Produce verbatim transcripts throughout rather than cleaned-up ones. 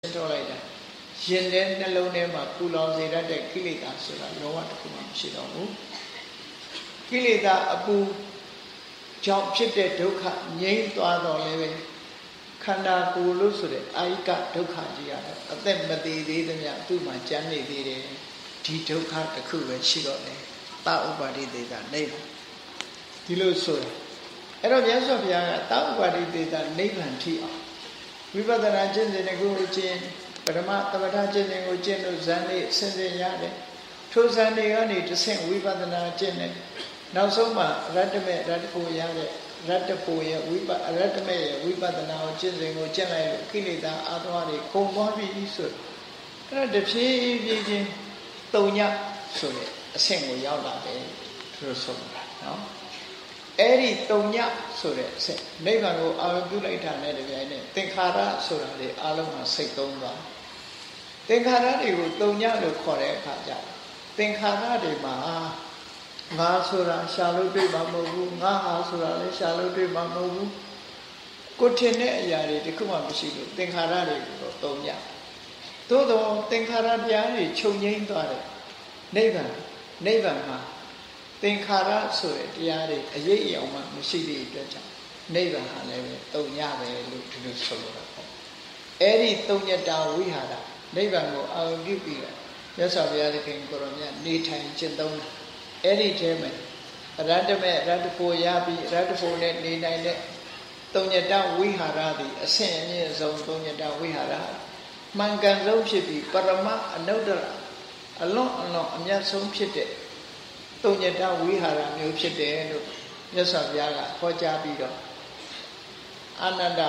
တော့လိုက်တာရင်ထဲနှလုံးထဲမှာပူလောင်စေတတ်တဲ့ကိလေသာဆိုတာလောဘတစ်ခုမှမရှိတော့ဘူးကိလေသာအပူကြောင့်ဖြစ်တဲ့ဒုက္ခငြိမ်းသွားတော့လည်းပဲခန္ဓာကိုယ်လို့ဆိုတဲ့အာယိကဒုက္ခကြီးရတယ်အသက်မသေးသေးသမျှသူ့မှာကြမ်းနေသေးတယ်ဒီဒုက္ခတစ်ခုပဲရှိတော့တယ်တာဥပါတိသေတာနိဗ္ဗာန်ဒီလိုဆိုရင်အဲ့တော့မြတ်စွာဘုရားကတာဥပါတိသေတာနိဗ္ဗာန်ထိအောင်ဝိပဿနာကျင့်စဉ်ကိုကျင့်ပရမသမထကျင့်စဉ်ကိုကျင့်လို့ဇန်လေးဆင်ဆင်ရတယ်ထိုဇန်တွေကနေတဆင့်ဝိပဿနာကျင့်တယ်နောက်ဆုံးမှာရတ္တမေရတ္တဖို့ရတဲ့ရတ္တဖို့ရဲ့ဝိပရတ္တမေရဲ့ဝိပဿနာကိုကျင့်စဉ်ကိုကျင့်လိုက်လို့ကိလေသာအာသဝတွေကုန်သွားပြီဆိုအဲ့ဒါတဖြည်းဖြည်းချင်းတုံညဆိုတဲ့အဆင့်ကိုရောက်လာတယ်သူတို့ဆိုတာနော်အဲ့ဒီတုံညဆိုတဲ့အဆင့်နိဗ္ဗာန်ကိုအာရုံပြုလိုက်တာနဲ့တပြိုင်နက်သင်္ခါရဆိုတာလေအလုံးမှာစိတ်သုံးသွားသင်္ခါရတွေကိုတုံညလို့ခေါ်တဲ့အခါကျသင်္ခါရတွေမှာငါဆိုတာရှာလို့တွေ့မှာမဟုတ်ဘူးငါဟာဆိုတာလည်းရှာလို့တွေ့မှာမဟုတ်ဘူးကိုထင်တဲ့အရာတွေတခုမှမရှိလို့သင်္ခါရတွေကိုတုံညသို့တော့သင်္ခါရတရားတွေချုပ်ငြိမ်းသွားတယ်နိဗ္ဗာန်နိဗ္ဗာန်မှာသင်္ခါရဆိုတဲ့တရားတွေအရေးအယောင်မှမရှိသည့်အတွက်ကြောင့်နိဗ္ဗာန်ဟာလည်းပဲတုံညပဲလို့ဒီလိုဆိုလိုတာပေါ့အဲ့ဒီတုံညတာဝိဟာရနိဗ္ဗာန်ကိုအာရုံပြုပြီးတော့မြတ်စွာဘုရားသခင်ကိုရောမြတ်နေထိုင်ကျင့်သုံးတာအဲ့ဒီထဲမှာရတ္တမေရတ္တဖို့ရပြီးရတ္တဖို့နဲ့နေနိုင်တဲ့တုံညတာဝိဟာရသည်အဆင့်အမြင့်ဆုံးတုံညတာဝိဟာရမှန်ကန်ဆုံးဖြစ်ပြီးပရမအနုတ္တရအလွန်အလွန်အမြတ်ဆုံးဖြစ်တဲ့တုံညတာဝိဟာရမျိုးဖြစ်တယ်လို့မြတ်စွာဘုရားကဟောကြားပြီးတော့အာနန္ဒာ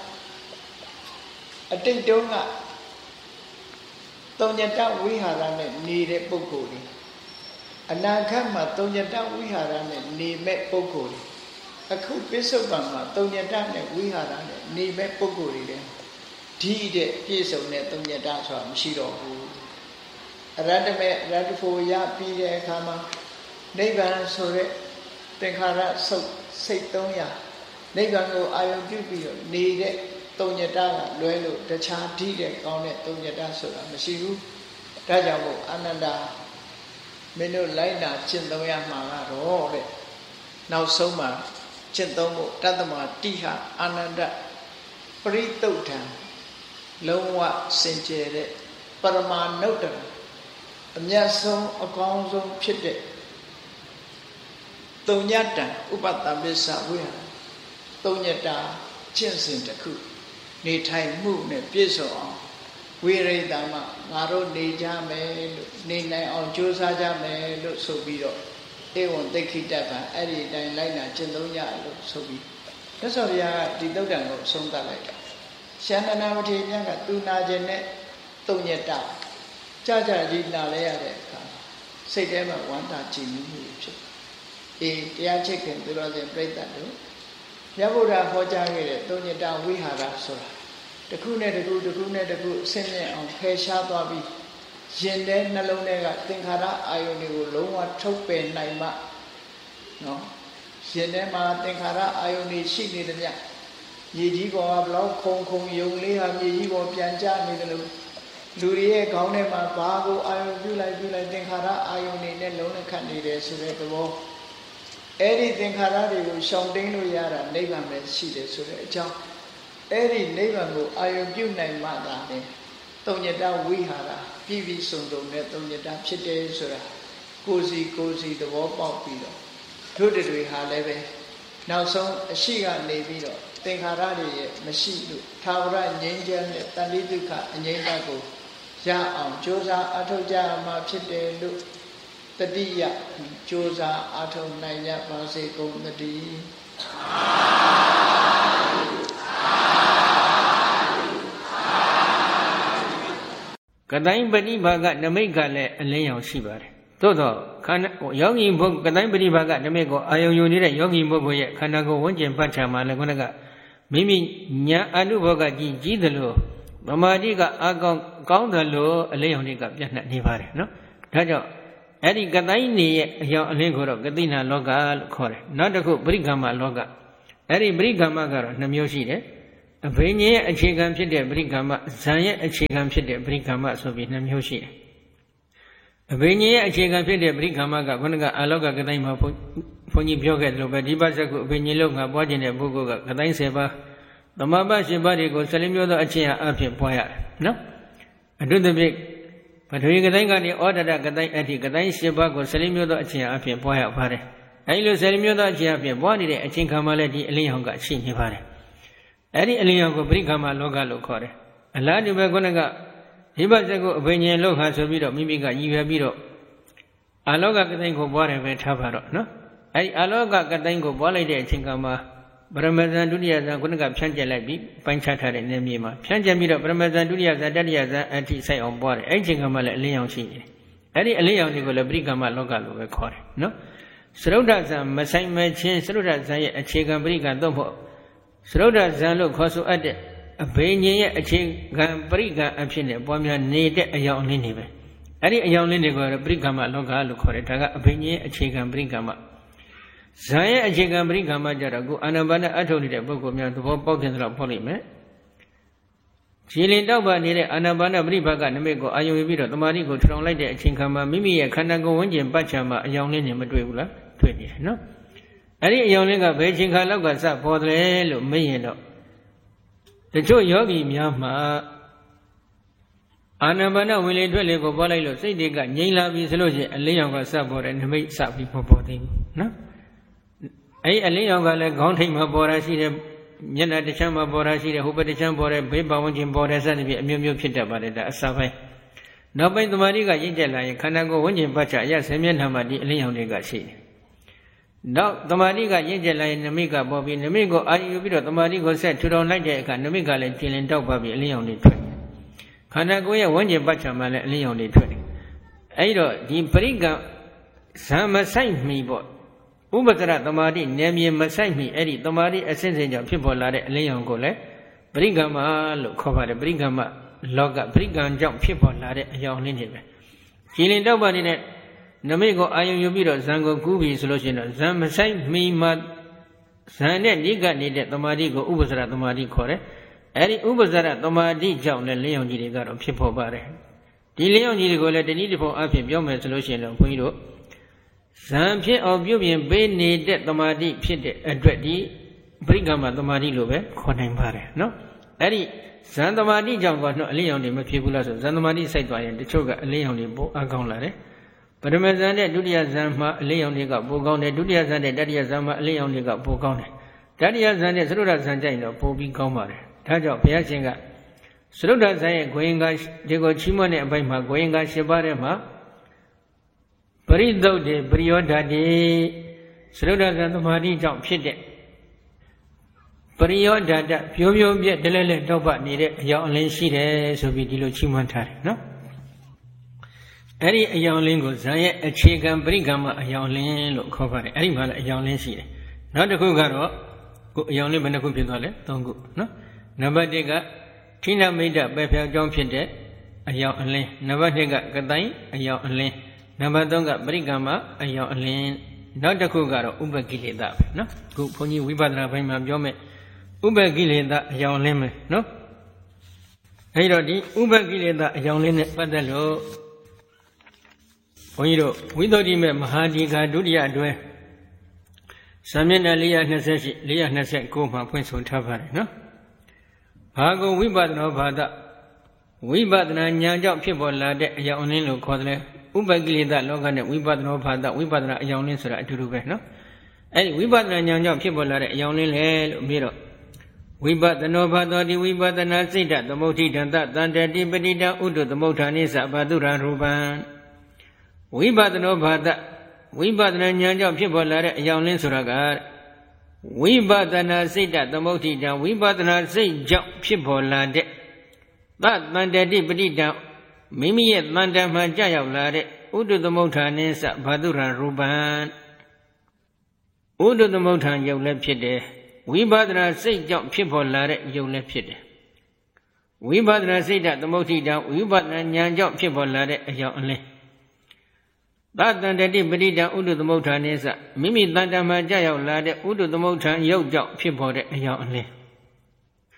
တဲ့အတိတ်တုန်းကတုံညတဝိဟာရနဲ့နေတဲ့ပုဂ္ဂိုလ်တွေအနာဂတ်မှာတုံညတဝိဟာရနဲ့နေမဲ့ပုဂ္ဂိုလ်တွေအခုပစ္စုပန်မှာတုံညတနဲ့ဝိဟာရနဲ့နေမဲ့ပုဂ္ဂိုလ်တွေလည်းဒီတဲ့ပြည့်စုံတဲ့တုံညတဆိုတာမရှိတော့ဘူးအရတ္တမေရတ္တဖို့ရပြီးတဲ့အခါမှာနိဗ္ဗာန်ဆိုတဲ့သင်္ခါရစုပ်စိတ်သုံးရာနိဗ္ဗာန်ကိုအာရုံပြုပြီးတော့နေတဲ့တုံညတကလွဲလို့တခြားဓိတဲ့ကောင်းတဲ့တုံညတဆိုတာမရှိဘူးဒါကြောင့်မို့အာနန္ဒာမင်းတို့လိုက်နာကျင့်သုံးရမှာကတော့တဲ့နောက်ဆုံးမှာကျင့်သုံးဖို့တတ္တမတိဟအာနန္ဒပရိသုတ်ထံလုံးဝစင်ကြယ်တဲ့ပရမနုတ္တရအမြတ်ဆုံးအကောင်းဆုံးဖြစ်တဲ့တုံညတံဥပတ္တပစ္စဝိဟာတုံညတာကျင့်စဉ်တစ်ခုနေထိုင်မှုနဲ့ပြည့်စုံအောင်ဝိရိတမငါတို့နေကြမယ်လို့နေနိုင်အောင်ကြိုးစားကြမယ်လို့ဆိုပြီးတော့ဧဝံသိက္ခိတဗံအဲ့ဒီအတိုင်းလိုက်နာကျင့်သုံးကြလို့ဆိုပြီးမြတ်စွာဘုရားကဒီသုတ်တံကိုအဆုံးသတ်လိုက်တာရှန္ဒနာမထေရမြတ်ကသူနာခြင်းနဲ့တုံညတာကြကြကြီးနာလဲရတဲ့အခါစိတ်ထဲမှာဝမ်းသာကြည်နူးမှုဖြစ်အေးတရားချစ်ခင်သူတော်စင်ပြိဿတ်တို့မြတ်ဗုဒ္ဓဟောကြားခဲ့တဲ့တုံညတာဝိဟာရဆိုတာတစ်ခုနဲ့တစ်ခုတစ်ခုနဲ့တစ်ခုအဆင့်မြင့်အောင်ဖယ်ရှားသွားပြီးရင်ထဲနှလုံးထဲကသင်္ခါရအာယုန်တွေကိုလုံးဝထုတ်ပယ်နိုင်မှနော်ရင်ထဲမှာသင်္ခါရအာယုန်တွေရှိနေတယ်မြတ်မြေကြီးပေါ်ကဘလောက်ခုံခုံယုံလေးဟာမြေကြီးပေါ်ပြန်ကျနေတယ်လို့လူတွေရဲ့ခေါင်းထဲမှာဘာကိုအာယုန်ပြုလိုက်ပြုလိုက်သင်္ခါရအာယုန်တွေနဲ့လုံးနဲ့ခတ်နေတယ်ဆိုတဲ့သဘောအဲ့ဒီသင်္ခါရတွေကိုရှောင်တိန်လို့ရတာနိဗ္ဗာန်ပဲရှိတယ်ဆိုတဲ့အကြောင်းအဲ့ဒီနိဗ္ဗာန်ကိုအာယုံပြုနိုင်မှသာလေတုံညတဝိဟာရပြည့်ပြည့်စုံစုံနဲ့တုံညတဖြစ်တယ်ဆိုတာကိုယ်စီကိုယ်စီသဘောပေါက်ပြီးတော့တို့တွေဟာလည်းပဲနောက်ဆုံးအရှိကနေပြီးတော့သင်္ခါရတွေရဲ့မရှိလို့သာဝရငြိမ်းချမ်းတဲ့တဏှိဒုက္ခအငြိမ့်တကိုရအောင်ကြိုးစားအထောက်ကြမှာဖြစ်တယ်လို့တတိယကြိုးစားအထောက်နိုင်ကြပါစေကုန်သတည်းကတိုင်းပฏิဘာကနမိတ်ကလည်းအလင်းရောင်ရှိပါတယ်သို့တော့ခန္ဓာယောဂီဘုကတိုင်းပฏิဘာကနမိတ်ကိုအာယုံယူနေတဲ့ယောဂီပုဂ္ဂိုလ်ရဲ့ခန္ဓာကိုယ်ဝန်းကျင်ပတ်ချာမှာလည်းခုနကမိမိညာအနုဘောကကြီးကြီးသလိုဗမာတိကအာကောင်းကောင်းသလိုအလင်းရောင်တွေကပြန့်နှံ့နေပါတယ်နော်ဒါကြောင့်အဲ့ဒီကတိုင်းနေရဲ့အယောင်အလင်းကိုတော့ကတိနာလောကလို့ခေါ်တယ်နောက်တစ်ခုပရိက္ခမလောကအဲ့ဒီပရိက္ခမကတော့နှစ်မျိုးရှိတယ်အအဘိညာဉ်ရဲ့အခြေခံဖြစ်တဲ့ပရိက္ခမဇံရဲ့အခြေခံဖြစ်တဲ့ပရိက္ခမဆိုပြီးနှစ်မျိုးရှိတယ်အဘိညာဉ်ရဲ့အခြေခံဖြစ်တဲ့ပရိက္ခမကခုနကအာလောကကတိုင်းမှာဘုန်းကြီးပြောခဲ့တယ်လို့ပဲဒီပါဇက်ကိုအဘိညာဉ်လုံးကပွားခြင်းတဲ့ပုဂ္ဂိုလ်ကကတိုင်းဆယ်ပါးသမဘရှင်ပါးတွေကိုဆယ်လေးမျိုးသောအချင်းအဖြစ်ပွားရတယ်နော်အတုတပိပထဝီကတိုင်းကနေဩဒရကတိုင်းအထိကတိုင်းရှင်ပါးကိုဆယ်လေးမျိုးသောအချင်းအဖြစ်ပွားရပါတယ်အဲဒီလိုဆယ်လေးမျိုးသောအချင်းအဖြစ်ပွားနေတဲ့အချင်းခံမှလည်းဒီအလင်းရောင်ကရှိနေပါတယ်အဲ့ဒီအလင်းရောင်ကိုပရိက္ခမလောကလို့ခေါ်တယ်အလားတူပဲခုနကဒီဘဇက်ကိုအဘိညာဉ်လောက်ဟာဆိုပြီးတော့မိမိကရည်ရွယ်ပြီးတော့အာလောကကတိုင်းကိုပွားတယ်ပဲထားပါတော့နော်အဲ့ဒီအာလောကကတိုင်းကိုပွားလိုက်တဲ့အချိန်ကမှပရမဇန်ဒုတိယဇန်ခုနကဖြန့်ကျက်လိုက်ပြီးပိုင်းခြားထားတဲ့နေမြေမှာဖြန့်ကျက်ပြီးတော့ပရမဇန်ဒုတိယဇန်တတိယဇန်အထိစိုက်အောင်ပွားတယ်အဲ့ဒီအချိန်ကမှလည်းအလင်းရောင်ရှိနေတယ်အဲ့ဒီအလင်းရောင်တွေကိုလည်းပရိက္ခမလောကလို့ပဲခေါ်တယ်နော်စရုဒ္ဓဇန်မဆိုင်မချင်းစရုဒ္ဓဇန်ရဲ့အခြေခံပရိက္ခသို့မဟုတ်စရုဒ္ဓဇန်လို့ခေါ်ဆိုအပ်တဲ့အဘိညာဉ်ရဲ့အခြေခံပရိက္ခအဖြစ်နဲ့ပွားများနေတဲ့အယောင်လင်းတွေပဲအဲ့ဒီအယောင်လင်းတွေကိုပရိက္ခမလောကလို့ခေါ်တယ်ဒါကအဘိညာဉ်ရဲ့အခြေခံပရိက္ခမဇာရဲ့အခြေခံပရိက္ခမကြတော့ကိုအာနာပါနအထုတ်နေတဲ့ပုဂ္ဂိုလ်များသဘောပေါက်တဲ့ဆိုတော့ပေါက်လိမ့်မယ်ခြေလင်တောက်ပါနေတဲ့အာနာပါနပရိဘကနမိတ်ကိုအာယုံပြီးတော့တမာတိကိုထောင်လိုက်တဲ့အချိန်ခါမှာမိမိရဲ့ခန္ဓာကိုယ်ဝန်းကျင်ပတ်ချာမှာအယောင်လင်းနေမတွေ့ဘူးလားတွေ့နေတယ်နော်အဲ့ဒီအယောင်လင်းကဘယ်ချိန်ခါလောက်ကစပေါ်တယ်လို့မေးရင်တော့တချို့ယောဂီများမှာအာနာပါနဝင်လေထွက်လေကိုပေါ်လိုက်လို့စိတ်တွေကငြိမ်လာပြီဆိုလို့ရှိရင်အလင်းရောင်ကစပေါ်တယ်နမိတ်စပြီးမပေါ်သေးဘူးနော်အဲ့အလင်းရောင်ကလည်းခေါင်းထိပ်မှာပေါ်တာရှိတယ်မျက်နှာတစ်ချမ်းမှာပေါ်တာရှိတယ်ဟိုဘက်တစ်ချမ်းပေါ်တယ်ဘေးပတ်ဝန်းကျင်ပေါ်တယ်စသဖြင့်အမျိုးမျိုးဖြစ်တတ်ပါတယ်ဒါအစပိုင်းနောက်ပိုင်းသမာဓိကရင့်ကျက်လာရင်ခန္ဓာကိုယ်ဝန်းကျင်ပတ်ချအရဆယ်မျက်နှာမှာဒီအလင်းရောင်တွေကရှိတယ်နောက်သမာဓိကရင့်ကျက်လာရင်နမိတ်ကပေါ်ပြီးနမိတ်ကိုအာရုံပြီးတော့သမာဓိကိုဆက်ထူထောင်လိုက်တဲ့အခါနမိတ်ကလည်းကျင်လင်တောက်ပါပြီးအလင်းရောင်တွေထွက်တယ်ခန္ဓာကိုယ်ရဲ့ဝန်းကျင်ပတ်ချမှာလည်းအလင်းရောင်တွေထွက်တယ်အဲ့တော့ဒီပရိက္ခဇံမဆိုင်မီပေါ့ဥပဒရသမာဓိနယ်မြေမဆိုင်မီအဲ့ဒီသမာဓိအစဉ်စဉ်ကြောင့်ဖြစ်ပေါ်လာတဲ့အလင်းရောင်ကိုလည်းပရိက္ခမလို့ခေါ်ပါတယ်ပရိက္ခမလောကပရိက္ခကြောင့်ဖြစ်ပေါ်လာတဲ့အယောင်လင်းတွေပဲကြည်လင်တောက်ပါနေတဲ့နမိတ်ကိုအာယုံယူပြီးတော့ဇံကိုကူးပြီးဆိုလို့ရှိရင်တော့ဇံမဆိုင်မီမှာဇံနဲ့နိကနေတဲ့သမာဓိကိုဥပဒရသမာဓိခေါ်တယ်အဲ့ဒီဥပဒရသမာဓိကြောင့်လည်းလင်းရောင်ကြီးတွေကတော့ဖြစ်ပေါ်ပါတယ်ဒီလင်းရောင်ကြီးတွေကိုလည်းတနည်းတစ်ပုံအဖြစ်ပြောမယ်ဆိုလို့ရှိရင်တော့ဘုန်းကြီးတို့ဇံဖြစ်အောင်ပြုပြင်ပေးနေတဲ့သမာဓိဖြစ်တဲ့အတွက်ဒီပရိက္ခမသမာဓိလို့ပဲခေါ်နိုင်ပါတယ်နော်အဲ့ဒီဇံသမာဓိကြောင့်ကတော့အလင်းရောင်တွေမဖြစ်ဘူးလားဆိုဇံသမာဓိစိုက်သွားရင်တချို့ကအလင်းရောင်တွေပိုအကောင်းလာတယ်ပထမဇံနဲ့ဒုတိယဇံမှာအလင်းရောင်တွေကပိုကောင်းတယ်ဒုတိယဇံနဲ့တတိယဇံမှာအလင်းရောင်တွေကပိုကောင်းတယ်တတိယဇံနဲ့သရုဒ္ဓဇံကြိုင်တော့ပိုပြီးကောင်းပါတယ်ဒါကြောင့်ဘုရားရှင်ကသရုဒ္ဓဇံရဲ့ဂွင်္ဂါဒီကိုချီးမွမ်းတဲ့အပိုင်းမှာဂွင်္ဂါ၈ပါးထဲမှာပရိသုတ်တေပရိယောဓာတိသရုဒ္ဓဇံသမာဓိကြောင့်ဖြစ်တဲ့ပရိယောဓာတပြိုးပြိုးပြက်တလဲလဲတောက်ပနေတဲ့အယောင်အလင်းရှိတယ်ဆိုပြီးဒီလိုချီးမွမ်းထားတယ်နော်အဲ့ဒီအယောင်လင်းကိုဇံရဲ့အခြေခံပရိက္ခမအယောင်လင်းလို့ခေါ်ပါတယ်အဲ့ဒီမှာလည်းအယောင်လင်းရှိတယ်နောက်တစ်ခုကတော့ကိုအယောင်လင်းဘယ်နှခုဖြစ်သွားလဲသုံးခုနော်နံပါတ်၁ကထိနမိတ်တပဲဖြောင်းကြောင်းဖြစ်တဲ့အယောင်အလင်းနံပါတ်၂ကကတိုင်းအယောင်အလင်းနံပါတ်၃ကပရိက္ခမအယောင်အလင်းနောက်တစ်ခုကတော့ဥပကိလေသာပဲနော်ခုဘုန်းကြီးဝိပဿနာဘိုင်းမှာပြောမယ်ဥပကိလေသာအယောင်လင်းမယ်နော်အဲဒီတော့ဒီဥပကိလေသာအယောင်လင်းနဲ့ပတ်သက်လို့ဘုန်းကြီးတို့ဝိသုဒ္ဓိမေမဟာဒီဃာဒုတိယအတွဲဇာမျက်နှာ၄၂၈ ၄၂၉မှာဖွင့်ဆိုထားပါတယ်နော်ဘာကိုဝိပဿနာဘာဒဝိပဿနာဉာဏ်ကြောင့်ဖြစ်ပေါ်လာတဲ့အယောင်လင်းလို့ခေါ်တယ်ဥပကိလေသာလောကနဲ့ဝိပဿနာဘာဒဝိပဿနာအယောင်လင်းဆိုတာအတူတူပဲနော်အဲ့ဒီဝိပဿနာဉာဏ်ကြောင့်ဖြစ်ပေါ်လာတဲ့အယောင်လင်းလေလို့ပြီးတော့ဝိပဿနာဘာသောတိဝိပဿနာစိတ်တသမုဋ္ဌိတံတတန္တတိပတိတံဥဒ္ဓသမုဋ္ဌာနိသဘာတုရံရူပံဝိပဿနာဘာဒဝိပဿနာဉာဏ်ကြောင့်ဖြစ်ပေါ်လာတဲ့အယောင်လင်းဆိုတာကဝိပဿနာစိတ်တသမုဋ္ဌိတံဝိပဿနာစိတ်ကြောင့်ဖြစ်ပေါ်လာတဲ့သတန္တတိပတိတံမိမိရဲ့တန်တမှာကြာရောက်လာတဲ့ဥဒ္ဓသမုဋ္ဌာနိသဘာတုရံရူပံဥဒ္ဓသမုဋ္ဌာန်ယုတ်လည်းဖြစ်တယ်ဝိပဿနာစိတ်ကြောင့်ဖြစ်ပေါ်လာတဲ့ယုတ်လည်းဖြစ်တယ်ဝိပဿနာစိတ်တသမုဋ္ဌိတံဝိပဿနာဉာဏ်ကြောင့်ဖြစ်ပေါ်လာတဲ့အယောင်အလင်းသတန္တတိပတိတံဥဒ္ဓသမုဋ္ဌာနိသမိမိတန်တမှာကြာရောက်လာတဲ့ဥဒ္ဓသမုဋ္ဌာန်ယုတ်ကြောင့်ဖြစ်ပေါ်တဲ့အယောင်အလင်း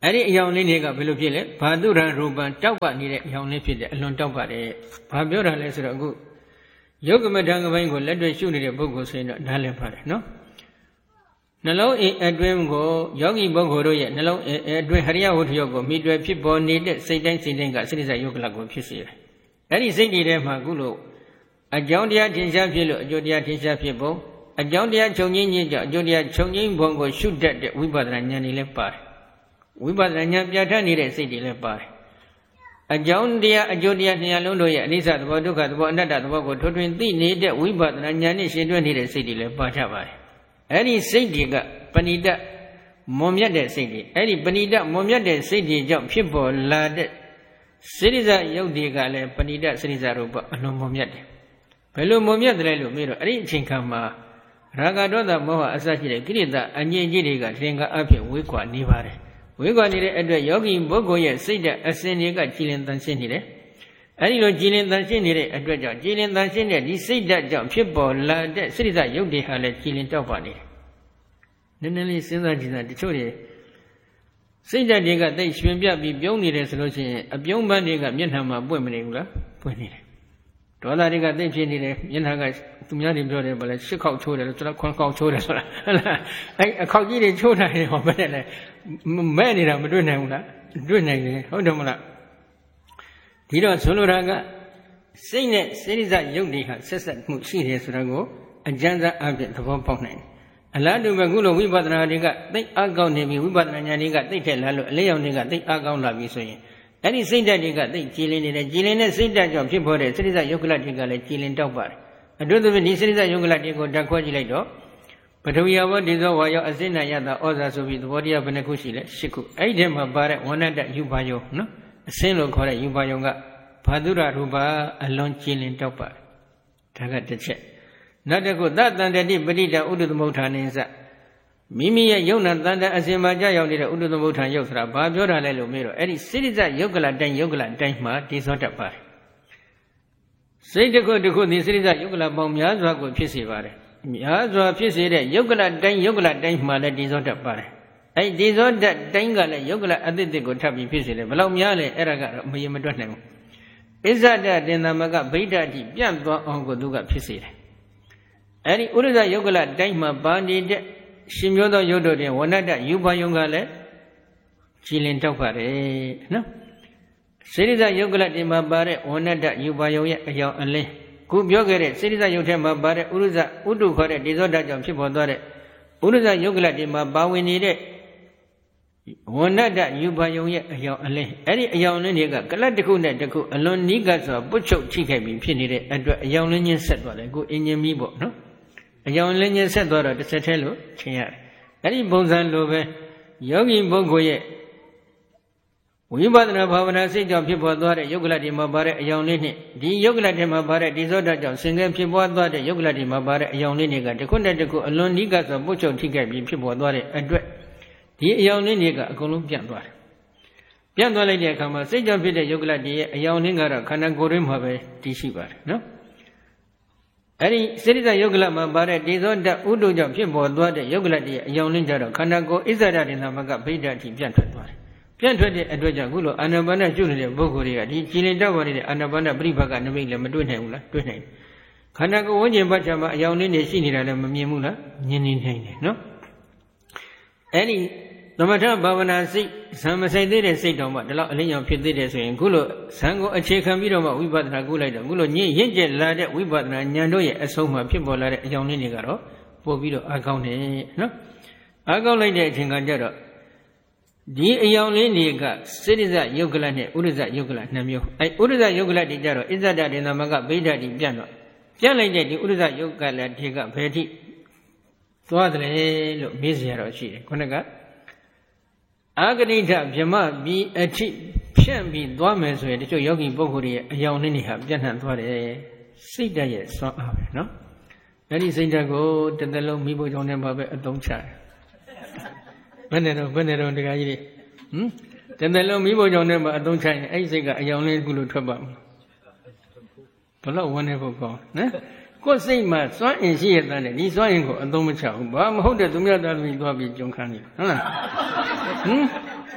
အဲ့ဒီအယောင်လေးတွေကဘယ်လိုဖြစ်လဲဘာတုရံရူပံတောက်ပနေတဲ့အယောင်လေးဖြစ်တယ်အလွန်တောက်ပါတယ်ဘာပြောတာလဲဆိုတော့အခုယုတ်ကမထံကပိုင်းကိုလက်တွေ့ရှုနေတဲ့ပုဂ္ဂိုလ်ဆိုရင်တော့နားလည်ပါတယ်နော်နှလုံးအိမ်အတွင်းကိုယောဂီပုဂ္ဂိုလ်တို့ရဲ့နှလုံးအိမ်အတွင်းဟရိယဝတ္ထုယောကိုမိတွေ့ဖြစ်ပေါ်နေတဲ့စိတ်တိုင်းစိတ်တိုင်းကစိရိစယုတ်ကလကိုဖြစ်စေတယ်အဲ့ဒီစိတ်တွေထဲမှာအခုလို့အကြောင်းတရားထင်ရှားဖြစ်လို့အကျိုးတရားထင်ရှားဖြစ်ပုံအကြောင်းတရားချုပ်ငင်းခြင်းကြောင့်အကျိုးတရားချုပ်ငင်းပုံကိုရှုတတ်တဲ့ဝိပဿနာဉာဏ်တွေလည်းပါတယ်ဝိပဿနာဉာဏ်ပြဋ္ဌာန်းနေတဲ့စိတ်တွေလည်းပါတယ်အကြောင်းတရားအကျိုးတရားနှစ်လုံးတို့ရဲ့အနိစ္စသဘောဒုက္ခသဘောအနတ္တသဘောကိုထွန်းထွင်းသိနေတဲ့ဝိပဿနာဉာဏ်နဲ့ရှင်တွဲနေတဲ့စိတ်တွေလည်းပါကြပါတယ်အဲ့ဒီစိတ်တွေကပဏိတမွန်မြတ်တဲ့စိတ်တွေအဲ့ဒီပဏိတမွန်မြတ်တဲ့စိတ်တွေကြောင့်ဖြစ်ပေါ်လာတဲ့စိရိစယုတ်တွေကလည်းပဏိတစိရိစရူပအလုံးမွန်မြတ်တယ်ဘယ်လိုမွန်မြတ်တယ်လို့မေးတော့အဲ့ဒီအချိန်ခါမှာရာဂဒေါသမောဟအစရှိတဲ့ကိလေသာအငြိမ့်ကြီးတွေကသင်္ကာအဖြစ်ဝေးကွာနေပါတယ်ဝေးကွာနေတဲ့အတွက်ယောဂီပုဂ္ဂိုလ်ရဲ့စိတ်ဓာတ်အစဉ်တွေကကြည်လင်တန်ရှင်းနေတယ်အဲ့ဒီလိုကြည်လင်တန်ရှင်းနေတဲ့အတွက်ကြောင့်ကြည်လင်တန်ရှင်းတဲ့ဒီစိတ်ဓာတ်ကြောင့်ဖြစ်ပေါ်လာတဲ့စိရိစယုတ်တွေဟာလည်းကြည်လင်တောက်ပါနေတယ်နည်းနည်းလေးစဉ်းစားကြည့်စမ်းတချို့တွေစိတ်ဓာတ်တွေကတိတ်ရွှင်ပြပြီးပြုံးနေတယ်ဆိုလို့ရှိရင်အပြုံးပန်းတွေကမျက်နှာမှာပွင့်မနေဘူးလားပွင့်နေတယ်ဒေါသတွေကတိတ်ဖြစ်နေတယ်မျက်နှာကသူများတွေပြောတယ်ဗလဲရှစ်ခေါက်ချိုးတယ်လို့ကျွန်တော်ခွန်းခေါက်ချိုးတယ်ဆိုတာဟုတ်လားအဲအခေါက်ကြီးတွေချိုးထားတယ်ဟောဘယ်နဲ့လဲမဲ့နေတာမတွေ့နိုင်ဘူးလားတွေ့နိုင်တယ်ဟုတ်တယ်မလားဒီတော့ဆိုလိုတာကစိတ်နဲ့စိရိစယုတ်တွေဟာဆက်ဆက်မှုရှိတယ်ဆိုတာကိုအကျဉ်းစားအပြင်သဘောပေါက်နိုင်တယ်အလားတူပဲခုလိုဝိပဿနာတွေကသိအကောင်းနေပြီဝိပဿနာဉာဏ်တွေကသိထက်လာလို့အလေးရောက်တွေကသိအကောင်းလာပြီဆိုရင်အဲ့ဒီစိတ်ဓာတ်တွေကသိကြည်လင်နေတယ်ကြည်လင်တဲ့စိတ်ဓာတ်ကြောင့်ဖြစ်ပေါ်တဲ့စိရိစယုတ်ကလတွေကလည်းကြည်လင်တောက်ပါတယ်အတူတူပဲဒီစိရိစယုတ်ကလတွေကိုဓာတ်ခွဲကြည့်လိုက်တော့ပထဝီယဘောဒီဇောဝါယောအစိဏယတဩဇာဆိုပြီးသဘောတရားဘယ်နှခုရှိလဲ၈ခုအဲ့ဒီထဲမှာပါတဲ့ဝဏ္ဏတယူပါယုံနော်အစင်းလို့ခေါ်တဲ့ယူပါယုံကဘာတုရရူပအလွန်ကြည်လင်တောက်ပါတယ်ဒါကတစ်ချက်နောက်တစ်ခုသတ္တန္တတိပဋိဒဥဒ္ဓသမုဋ္ဌာနိသမိမိရဲ့ယုံနာတန်တအစဉ်မှာကြာရောက်နေတဲ့ဥဒ္ဓသမုဋ္ဌာန်ယုတ်ဆိုတာဘာပြောတာလဲလို့မေးတော့အဲ့ဒီစိရိစယုတ်ကလတိုင်းယုတ်ကလတိုင်းမှာတည်စောတတ်ပါတယ်စိတ်တစ်ခုတစ်ခုဒီစိရိစယုတ်ကလပေါင်းများစွာကိုဖြစ်စေပါတယ်များစွာဖြစ်စေတဲ့ယုတ်ကလတိုင်းယုတ်ကလတိုင်းမှာလည်းတည်စောတတ်ပါတယ်အဲ့ဒီတည်စောတတ်တိုင်းကလည်းယုတ်ကလအသစ်တစ်ကိုထပ်ပြီးဖြစ်စေတယ်ဘယ်လောက်များလဲအဲ့ဒါကတော့မရင်မတွက်နိုင်ဘူးအစ္ဆဒတင်သမကဗိဒ္ဓတိပြန့်သွားအောင်ကိုသူကဖြစ်စေတယ်အဲ့ဒီဥရဇယုတ်ကလတိုင်းမှာပါနေတဲ့ရှင်မျိုးသောယုတ်တို့တွင်ဝဏ္ဏတယူပါယုံကလည်းကြည်လင်တောက်ပါတယ်နော်စေရိစယုတ်ကလတင်မှာပါတဲ့ဝဏ္ဏတယူပါယုံရဲ့အယောင်အလင်းခုပြောခဲ့တဲ့စေရိစယုတ်ထဲမှာပါတဲ့ဥရဇဥတုခေါ်တဲ့ဒေဇောဓာတ်ကြောင့်ဖြစ်ပေါ်သွားတဲ့ဥရဇယုတ်ကလတင်မှာပါဝင်နေတဲ့ဝဏ္ဏတယူပါယုံရဲ့အယောင်အလင်းအဲ့ဒီအယောင်လင်းတွေကကလတ်တစ်ခုနဲ့တစ်ခုအလွန်နီးကပ်စွာပုတ်ချုပ်ထိခိုက်ပြီးဖြစ်နေတဲ့အတွက်အယောင်လင်းချင်းဆက်သွားတယ်ကိုအင်ဂျင်မီပေါ့နော်အယောင်လင်းချင်းဆက်သွားတော့တစ်ဆက်တည်းလို့ထင်ရတယ်အဲ့ဒီပုံစံလိုပဲယောဂီပုဂ္ဂိုလ်ရဲ့ဝိပဿနာဘာဝနာစိတ်ကြောင့်ဖြစ်ပေါ်သွားတဲ့ယုတ်ကလတ်တွေမှာပါတဲ့အယောင်လေးနဲ့ဒီယုတ်ကလတ်တွေမှာပါတဲ့ဒီဇောဓာတ်ကြောင့်ဆင်ကဲဖြစ်ပေါ်သွားတဲ့ယုတ်ကလတ်တွေမှာပါတဲ့အယောင်လေးတွေကတစ်ခုနဲ့တစ်ခုအလွန်နီးကပ်စွာပုတ်ချုပ်ထိခိုက်ပြီးဖြစ်ပေါ်သွားတဲ့အတွက်ဒီအယောင်လေးတွေကအကုန်လုံးပြန့်သွားတယ်ပြန့်သွားလိုက်တဲ့အခါမှာစိတ်ကြောင့်ဖြစ်တဲ့ယုတ်ကလတ်တွေရဲ့အယောင်လေးကတော့ခန္ဓာကိုယ်တွင်းမှာပဲတည်ရှိပါတယ်နော်အဲ့ဒီစိရိစယုတ်ကလမှာပါတဲ့ဒေဇောဓာတ်ဥဒ္ဓကြောင့်ဖြစ်ပေါ်သွားတဲ့ယုတ်ကလတည်းရဲ့အယောင်လင်းကြတော့ခန္ဓာကိုယ်အစ္ဆဒတင်သမကဗိဒ္ဓတိပြန့်ထွက်သွားတယ်ပြန့်ထွက်တဲ့အတွက်ကြောင့်ခုလိုအာနာပါနကျွနေတဲ့ပုဂ္ဂိုလ်တွေကဒီကြည်လင်တောက်ပါနေတဲ့အာနာပါနပြိဘကနမိတ်လည်းမတွေ့နိုင်ဘူးလားတွေ့နိုင်တယ်ခန္ဓာကိုယ်ဝိညာဉ်ပတ်ချမှာအယောင်လင်းနေရှိနေတာလည်းမမြင်ဘူးလားမြင်နေနိုင်တယ်နော်အဲ့ဒီသမထဘာဝနာစိတ်ဇံမဆိုင်သေးတဲ့စိတ်တော်မှဒီလောက်အလင်းရောင်ဖြစ်သေးတယ်ဆိုရင်ခုလိုဇံကိုအခြေခံပြီးတော့မှဝိပဿနာကုလိုက်တော့ခုလိုညင်ရင့်ကျက်လာတဲ့ဝိပဿနာဉာဏ်တို့ရဲ့အဆုံးမှာဖြစ်ပေါ်လာတဲ့အကြောင်းလေးတွေကတော့ပို့ပြီးတော့အားကောင်းတယ်နော်အားကောင်းလိုက်တဲ့အချိန်ကကြတော့ဒီအယောင်လေးတွေကစိရိစယုတ်ကလနဲ့ဥရဇယုတ်ကလနှစ်မျိုးအဲဥရဇယုတ်ကလတွေကြတော့အစ္ဆဒဒေသမကဗိဒ္ဓတိပြန့်တော့ပြန့်လိုက်တဲ့ဒီဥရဇယုတ်ကလတွေကဘယ်ထိသွားတယ်လို့မေးစရာတော့ရှိတယ်ခုနကအာဂရိဋ္ဌဗြမပြီးအထိဖြန့်ပြီးသွားမယ်ဆိုရင်တချို့ယောဂီပုဂ္ဂိုလ်တွေရဲ့အယောင်လေးတွေဟာပြန့်နှံ့သွားတယ်စိတ်ဓာတ်ရဲ့စွမ်းအားပဲနော်အဲ့ဒီစိတ်ဓာတ်ကိုတစ်သက်လုံးမိဖို့ကြောင့်လည်းပဲအသုံးချတယ်ဘယ်နဲ့တော့ဘယ်နဲ့တော့တရားကြီးတွေဟမ်တစ်သက်လုံးမိဖို့ကြောင့်လည်းပဲအသုံးချရင်အဲ့ဒီစိတ်ကအယောင်လေးကုလို့ထွက်ပါမလားဘလို့ဝန်းနေဖို့ကောင်းနော်ကိုယ်စိတ်မှာစွမ်းအင်ရှိရတဲ့ဒီစွမ်းအင်ကိုအသုံးမချဘူးဘာမဟုတ်တဲ့သူများသားသမီးသွားပြီးကြုံခံနေဟုတ်လားဟမ်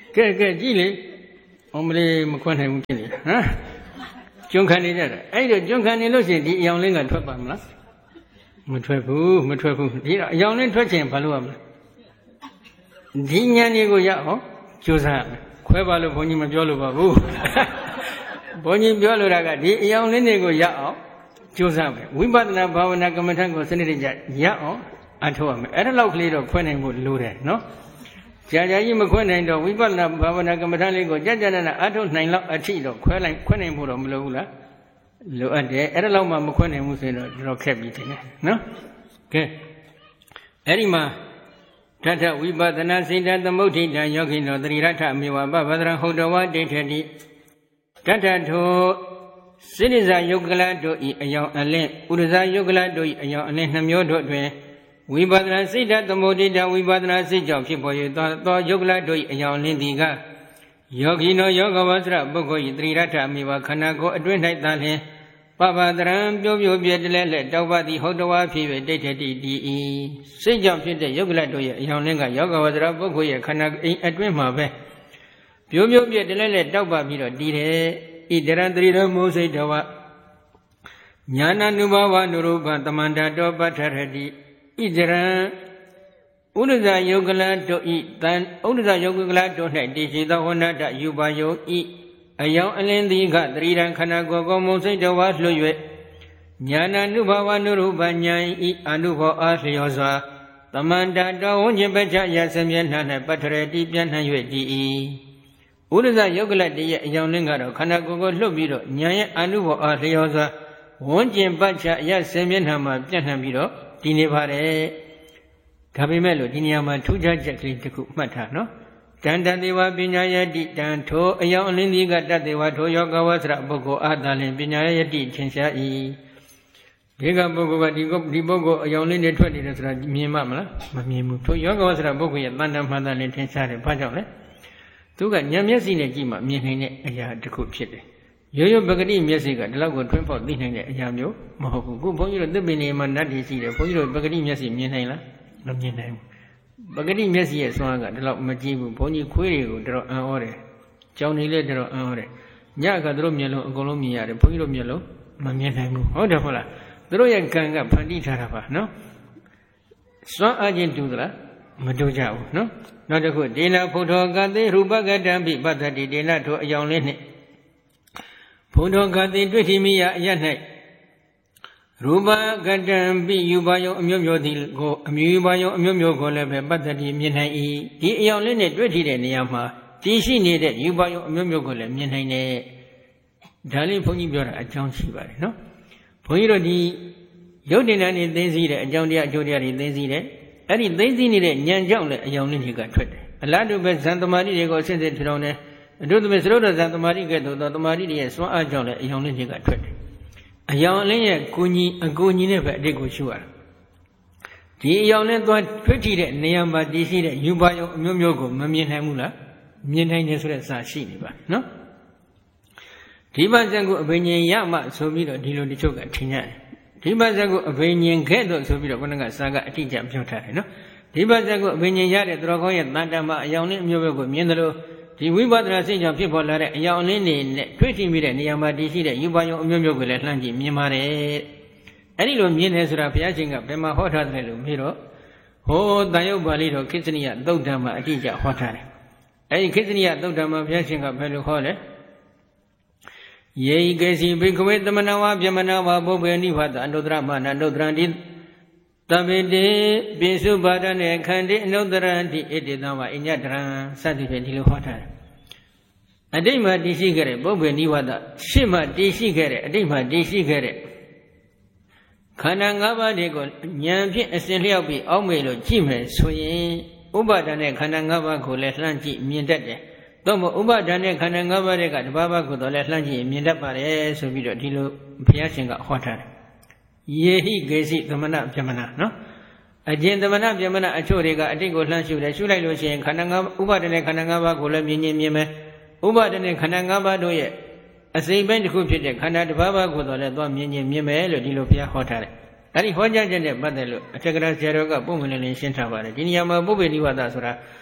ကဲကဲကြည့်လေအောင်မလေးမခွန်းနိုင်ဘူးဖြစ်နေတာဟမ်ကျွန်းခံနေကြတာအဲ့ဒါကျွန်းခံနေလို့ရှိရင်ဒီအယောင်လင်းကထွက်ပါမလားမထွက်ဘူးမထွက်ဘူးဒီအယောင်လင်းထွက်ချင်ဘာလို့ရမလဲဒီဉာဏ်တွေကိုရအောင်ကြိုးစားရမယ်ခွဲပါလို့ဘုန်းကြီးမပြောလို့ပါဘူးဘုန်းကြီးပြောလိုတာကဒီအယောင်လင်းတွေကိုရအောင်ကြိုးစားမယ်ဝိပဿနာဘာဝနာကမ္မထံကိုစနစ်တကျရအောင်အထောက်ရမယ်အဲ့ဒါလောက်ကလေးတော့ခွဲနိုင်ဖို့လိုတယ်နော်ကြာကြာကြီးမခွဲနိုင်တော့ဝိပဿနာဘာဝနာကမ္မထံလေးကိုကြာကြာနာအထောက်နိုင်လောက်အထိတော့ခွဲလိုက်ခွဲနိုင်ဖို့တော့မလိုဘူးလားလိုအပ်တယ်အဲ့ဒါလောက်မှမခွဲနိုင်ဘူးဆိုရင်တော့တော်ခက်ပြီတင်နော်ကဲအဲ့ဒီမှာတထဝိပဿနာစိတ္တသမုဋ္ဌိတံယောဂိနောသတိရထမေဝပဗဒရံဟုတ်တော်ဝဒိဋ္ဌတိတထထိုစိရိဇာယုတ်ကလတို့ဤအယောင်အလင်းဥရဇာယုတ်ကလတို့ဤအယောင်အလင်းနှမျိုးတို့တွင်ဝိပဿနာစိတ္တသမုဋ္ဌိတံဝိပဿနာစိတ်ကြောင့်ဖြစ်ပေါ်၍သောယုတ်ကလတို့ဤအယောင်အလင်းသည်ကယောဂိနောယောဂဝဆရပုဂ္ဂိုလ်ဤသတိရထမေဝခန္ဓာကိုယ်အတွင်း၌သာလျှင်ပပဒရံပြိုးပြိုးပြဲတလဲလဲတောက်ပါသည်ဟုတ်တော်ဖြစ်၍ဒိဋ္ဌတိတည်ဤစိတ်ကြောင့်ဖြစ်တဲ့ယုတ်ကလတို့ရဲ့အယောင်လင်းကယောဂဝဆရပုဂ္ဂိုလ်ရဲ့ခန္ဓာအိမ်အတွင်းမှာပဲပြိုးပြိုးပြဲတလဲလဲတောက်ပါပြီးတော့တည်တယ်ဣတရံတရိရမောစိတ်တော်ညာနာနုဘဝနုရူပသမန္တာတောပဋ္ဌရတိဣတရံဥဒ္ဒဇယုတ်ကလတို့ဤတန်ဥဒ္ဒဇယုတ်ကလတို့၌တည်ရှိသောဝဏ္ဏတယူပါယုဤအယောင်အလင်းသည်ကတရိရန်ခန္ဓာကိုယ်ကောမုံစိတ်တော်ဝါလွှတ်၍ညာနာနုဘဝနုရူပဉာဏ်ဤအနုဘောအားလျော်စွာသမန္တာတော်ဝဉ္ဇပစ္ချယသမျက်နှာ၌ပဋ္ဌရတိပြန့်နှံ့၍တည်၏ဥဒ္ဒဇယုတ်ကလတည်းရဲ့အယောင်လင်းကတော့ခန္ဓာကိုယ်ကိုလွှတ်ပြီးတော့ဉာဏ်ရဲ့အနုဘောအားလျော်စွာဝဉ္ဇပစ္ချယသမျက်နှာမှာပြန့်နှံ့ပြီးတော့တည်နေပါတယ်ဒါပေမဲ့လို့ဒီနေရာမှာထူးခြားချက်ကလေးတစ်ခုမှတ်ထားနော်တန်တသေဝပညာယတိတံထိုအယောင်အလင်းသည်ကတသေဝထိုယောဂဝဆရပုဂ္ဂိုလ်အာသာလင်ပညာယတိထင်ရှား၏ဒီကပုဂ္ဂိုလ်ကဒီဒီပုဂ္ဂိုလ်အယောင်လင်းတွေထွက်နေတယ်ဆိုတာမြင်မှမလားမမြင်ဘူးထိုယောဂဝဆရပုဂ္ဂိုလ်ရဲ့တန်တမှန်တန်လင်ထင်ရှားတယ်ဘာကြောင့်လဲသူကဉာဏ်မျက်စိနဲ့ကြည့်မှမြင်နိုင်တဲ့အရာတစ်ခုဖြစ်တယ်ရိုးရိုးပဂတိမျက်စိကဒီလောက်ကိုထွန်းဖောက်သိနိုင်တဲ့အရာမျိုးမဟုတ်ဘူးခုဘုန်းကြီးတို့သစ်ပင်တွေမှာနတ်တွေရှိတယ်ဘုန်းကြီးတို့ပဂတိမျက်စိမြင်နိုင်လားမမြင်နိုင်ဘူးပဂတိမျက်စိရဲ့စွမ်းကဒီလောက်မကြည့်ဘူးဘုန်းကြီးခွေးတွေကိုတော်တော်အံ့ဩတယ်ကြောင်နေလဲတော်တော်အံ့ဩတယ်ညကသူတို့မျက်လုံးအကုန်လုံးမြင်ရတယ်ဘုန်းကြီးတို့မျက်လုံးမမြင်နိုင်ဘူးဟုတ်တယ်ဟုတ်လားသူတို့ရဲ့ကံကဖန်တီးထားတာပါနော်စွမ်းအားချင်းတူသလားမတူကြဘူးနော်နောက်တစ်ခုဒေနာဖုထောကတိရူပကတံပိပတ္တိဒေနာထိုအယောင်လေးနှင့်ဖုထောကတိတွေ့ထီမိယအရ၌ရူပကတံပိယူပါယုံအမျိုးမျိုးသည်ကိုအမျိုးယူပါယုံအမျိုးမျိုးကိုလည်းပဲပတ္တိမြင်နိုင်၏ဒီအယောင်လေးနဲ့တွေ့ထီတဲ့နေရာမှာတည်ရှိနေတဲ့ယူပါယုံအမျိုးမျိုးကိုလည်းမြင်နိုင်တယ်ဒါလေးဘုန်းကြီးပြောတာအကြောင်းရှိပါတယ်နော်ဘုန်းကြီးတို့ဒီရုပ်တင်တဲ့နေသိသိတဲ့အကြောင်းတရားအကျိုးတရားတွေသိသိတဲ့အဲ့ဒီသိသိနေတဲ့ဉာဏ်ကြောင့်လည်းအယောင်လေးတွေကထွက်တယ်အလားတူပဲဇန်သမာဓိတွေကိုအစစ်စစ်ထထောင်တယ်အတုသမေသရုပ်တော်ဇန်သမာဓိကဲ့သို့သောသမာဓိတွေရဲ့စွမ်းအားကြောင့်လည်းအယောင်လေးတွေကထွက်တယ်အယောင်အလင်းရဲ့ကိုကြီးအကိုကြီးနဲ့ပဲအတိတ်ကိုရှုရတာဒီအယောင်နဲ့သွားထွက်ထီတဲ့နေရာမှာတည်ရှိတဲ့ယူပါယုံအမျိုးမျိုးကိုမမြင်နိုင်ဘူးလားမြင်နိုင်တယ်ဆိုတဲ့စာရှိနေပါနော်ဒီပါဇက်ကိုအဘိညာဉ်ရမှဆိုပြီးတော့ဒီလိုတချို့ကထင်ကြတယ်ဒီပါဇက်ကိုအဘိညာဉ်ခဲ့တော့ဆိုပြီးတော့ဘုန်းကစာကအတိအကျပြောထားတယ်နော်ဒီပါဇက်ကိုအဘိညာဉ်ရတဲ့သူတော်ကောင်းရဲ့တန်တမအယောင်နဲ့အမျိုးမျိုးကိုမြင်တယ်လို့ဒီဝိပဿနာစိတ်ကြောင့်ဖြစ်ပေါ်လာတဲ့အယောင်လင်းတွေနဲ့တွေ့ထိမိတဲ့နေရာမှာတည်ရှိတဲ့ယူပါယုံအမျိုးမျိုးကိုလည်းလှမ်းကြည့်မြင်ပါတယ်အဲ့ဒီလိုမြင်တယ်ဆိုတာဘုရားရှင်ကဘယ်မှာဟောထားတယ်လို့မေးတော့ဟိုတန်ရုပ်ပါဠိတော်ခိစ္စနိယသုတ်တံမှာအတိအကျဟောထားတယ်အဲ့ဒီခိစ္စနိယသုတ်တံမှာဘုရားရှင်ကဘယ်လိုဟောလဲယေဟိကေစီဘိကဝေသမဏဝါပြမနာဝါဘုဗ္ဗေနိဗ္ဗာတအနုတ္တရမနအနုတ္တရံတိတပိတေပိစုပါဒနဲ့ခန္တီအနုတ္တရံတိဣတိတံဝါအညတရံစသဖြင့်ဒီလိုဟောထားတယ်အတိတ်မှာတည်ရှိခဲ့တဲ့ဘုဗ္ဗေနိဗ္ဗာတရှေ့မှာတည်ရှိခဲ့တဲ့အတိတ်မှာတည်ရှိခဲ့တဲ့ခန္ဓာ၅ပါးတွေကိုဉာဏ်ဖြင့်အစဉ်လျောက်ပြီးအောက်မေ့လို့ကြည့်မယ်ဆိုရင်ဥပါဒဏ်နဲ့ခန္ဓာ၅ပါးကိုလည်းလှမ်းကြည့်မြင်တတ်တယ်သို့မဟုတ်ဥပါဒဏ်နဲ့ခန္ဓာ၅ပါးတွေကတဘာဘာကိုတော့လည်းလှမ်းကြည့်မြင်တတ်ပါတယ်ဆိုပြီးတော့ဒီလိုဘုရားရှင်ကဟောထားတယ်ယေဟိကေစီသမဏပြမနာနော်အကျင့်သမဏပြမနာအချို့တွေကအတိတ်ကိုလှမ်းရှုတယ်ရှုလိုက်လို့ရှိရင်ခန္ဓာ၅ဥပါဒဏ်နဲ့ခန္ဓာ၅ပါးကိုလည်းမြင်မြင်မြင်မယ်ဥပါဒณะခန္ဓာ၅ပါးတို့ရဲ့အစိမ့်ပိုင်းတစ်ခုဖြစ်တဲ့ခန္ဓာတစ်ပါးပါးကိုတော့လည်းသွားမြင်ချင်းမြင်မယ်လို့ဒီလိုဘုရားဟောထားတယ်။အဲဒီဟောကြားချက်နဲ့ပတ်သက်လို့အထက်ကရာဆရာတော်ကပုံမှန်လင်းလင်းရှင်းထားပါတယ်။ဒီနေရာမှာပုဗ္ဗေနိဗ္ဗာန်ဆိုတာ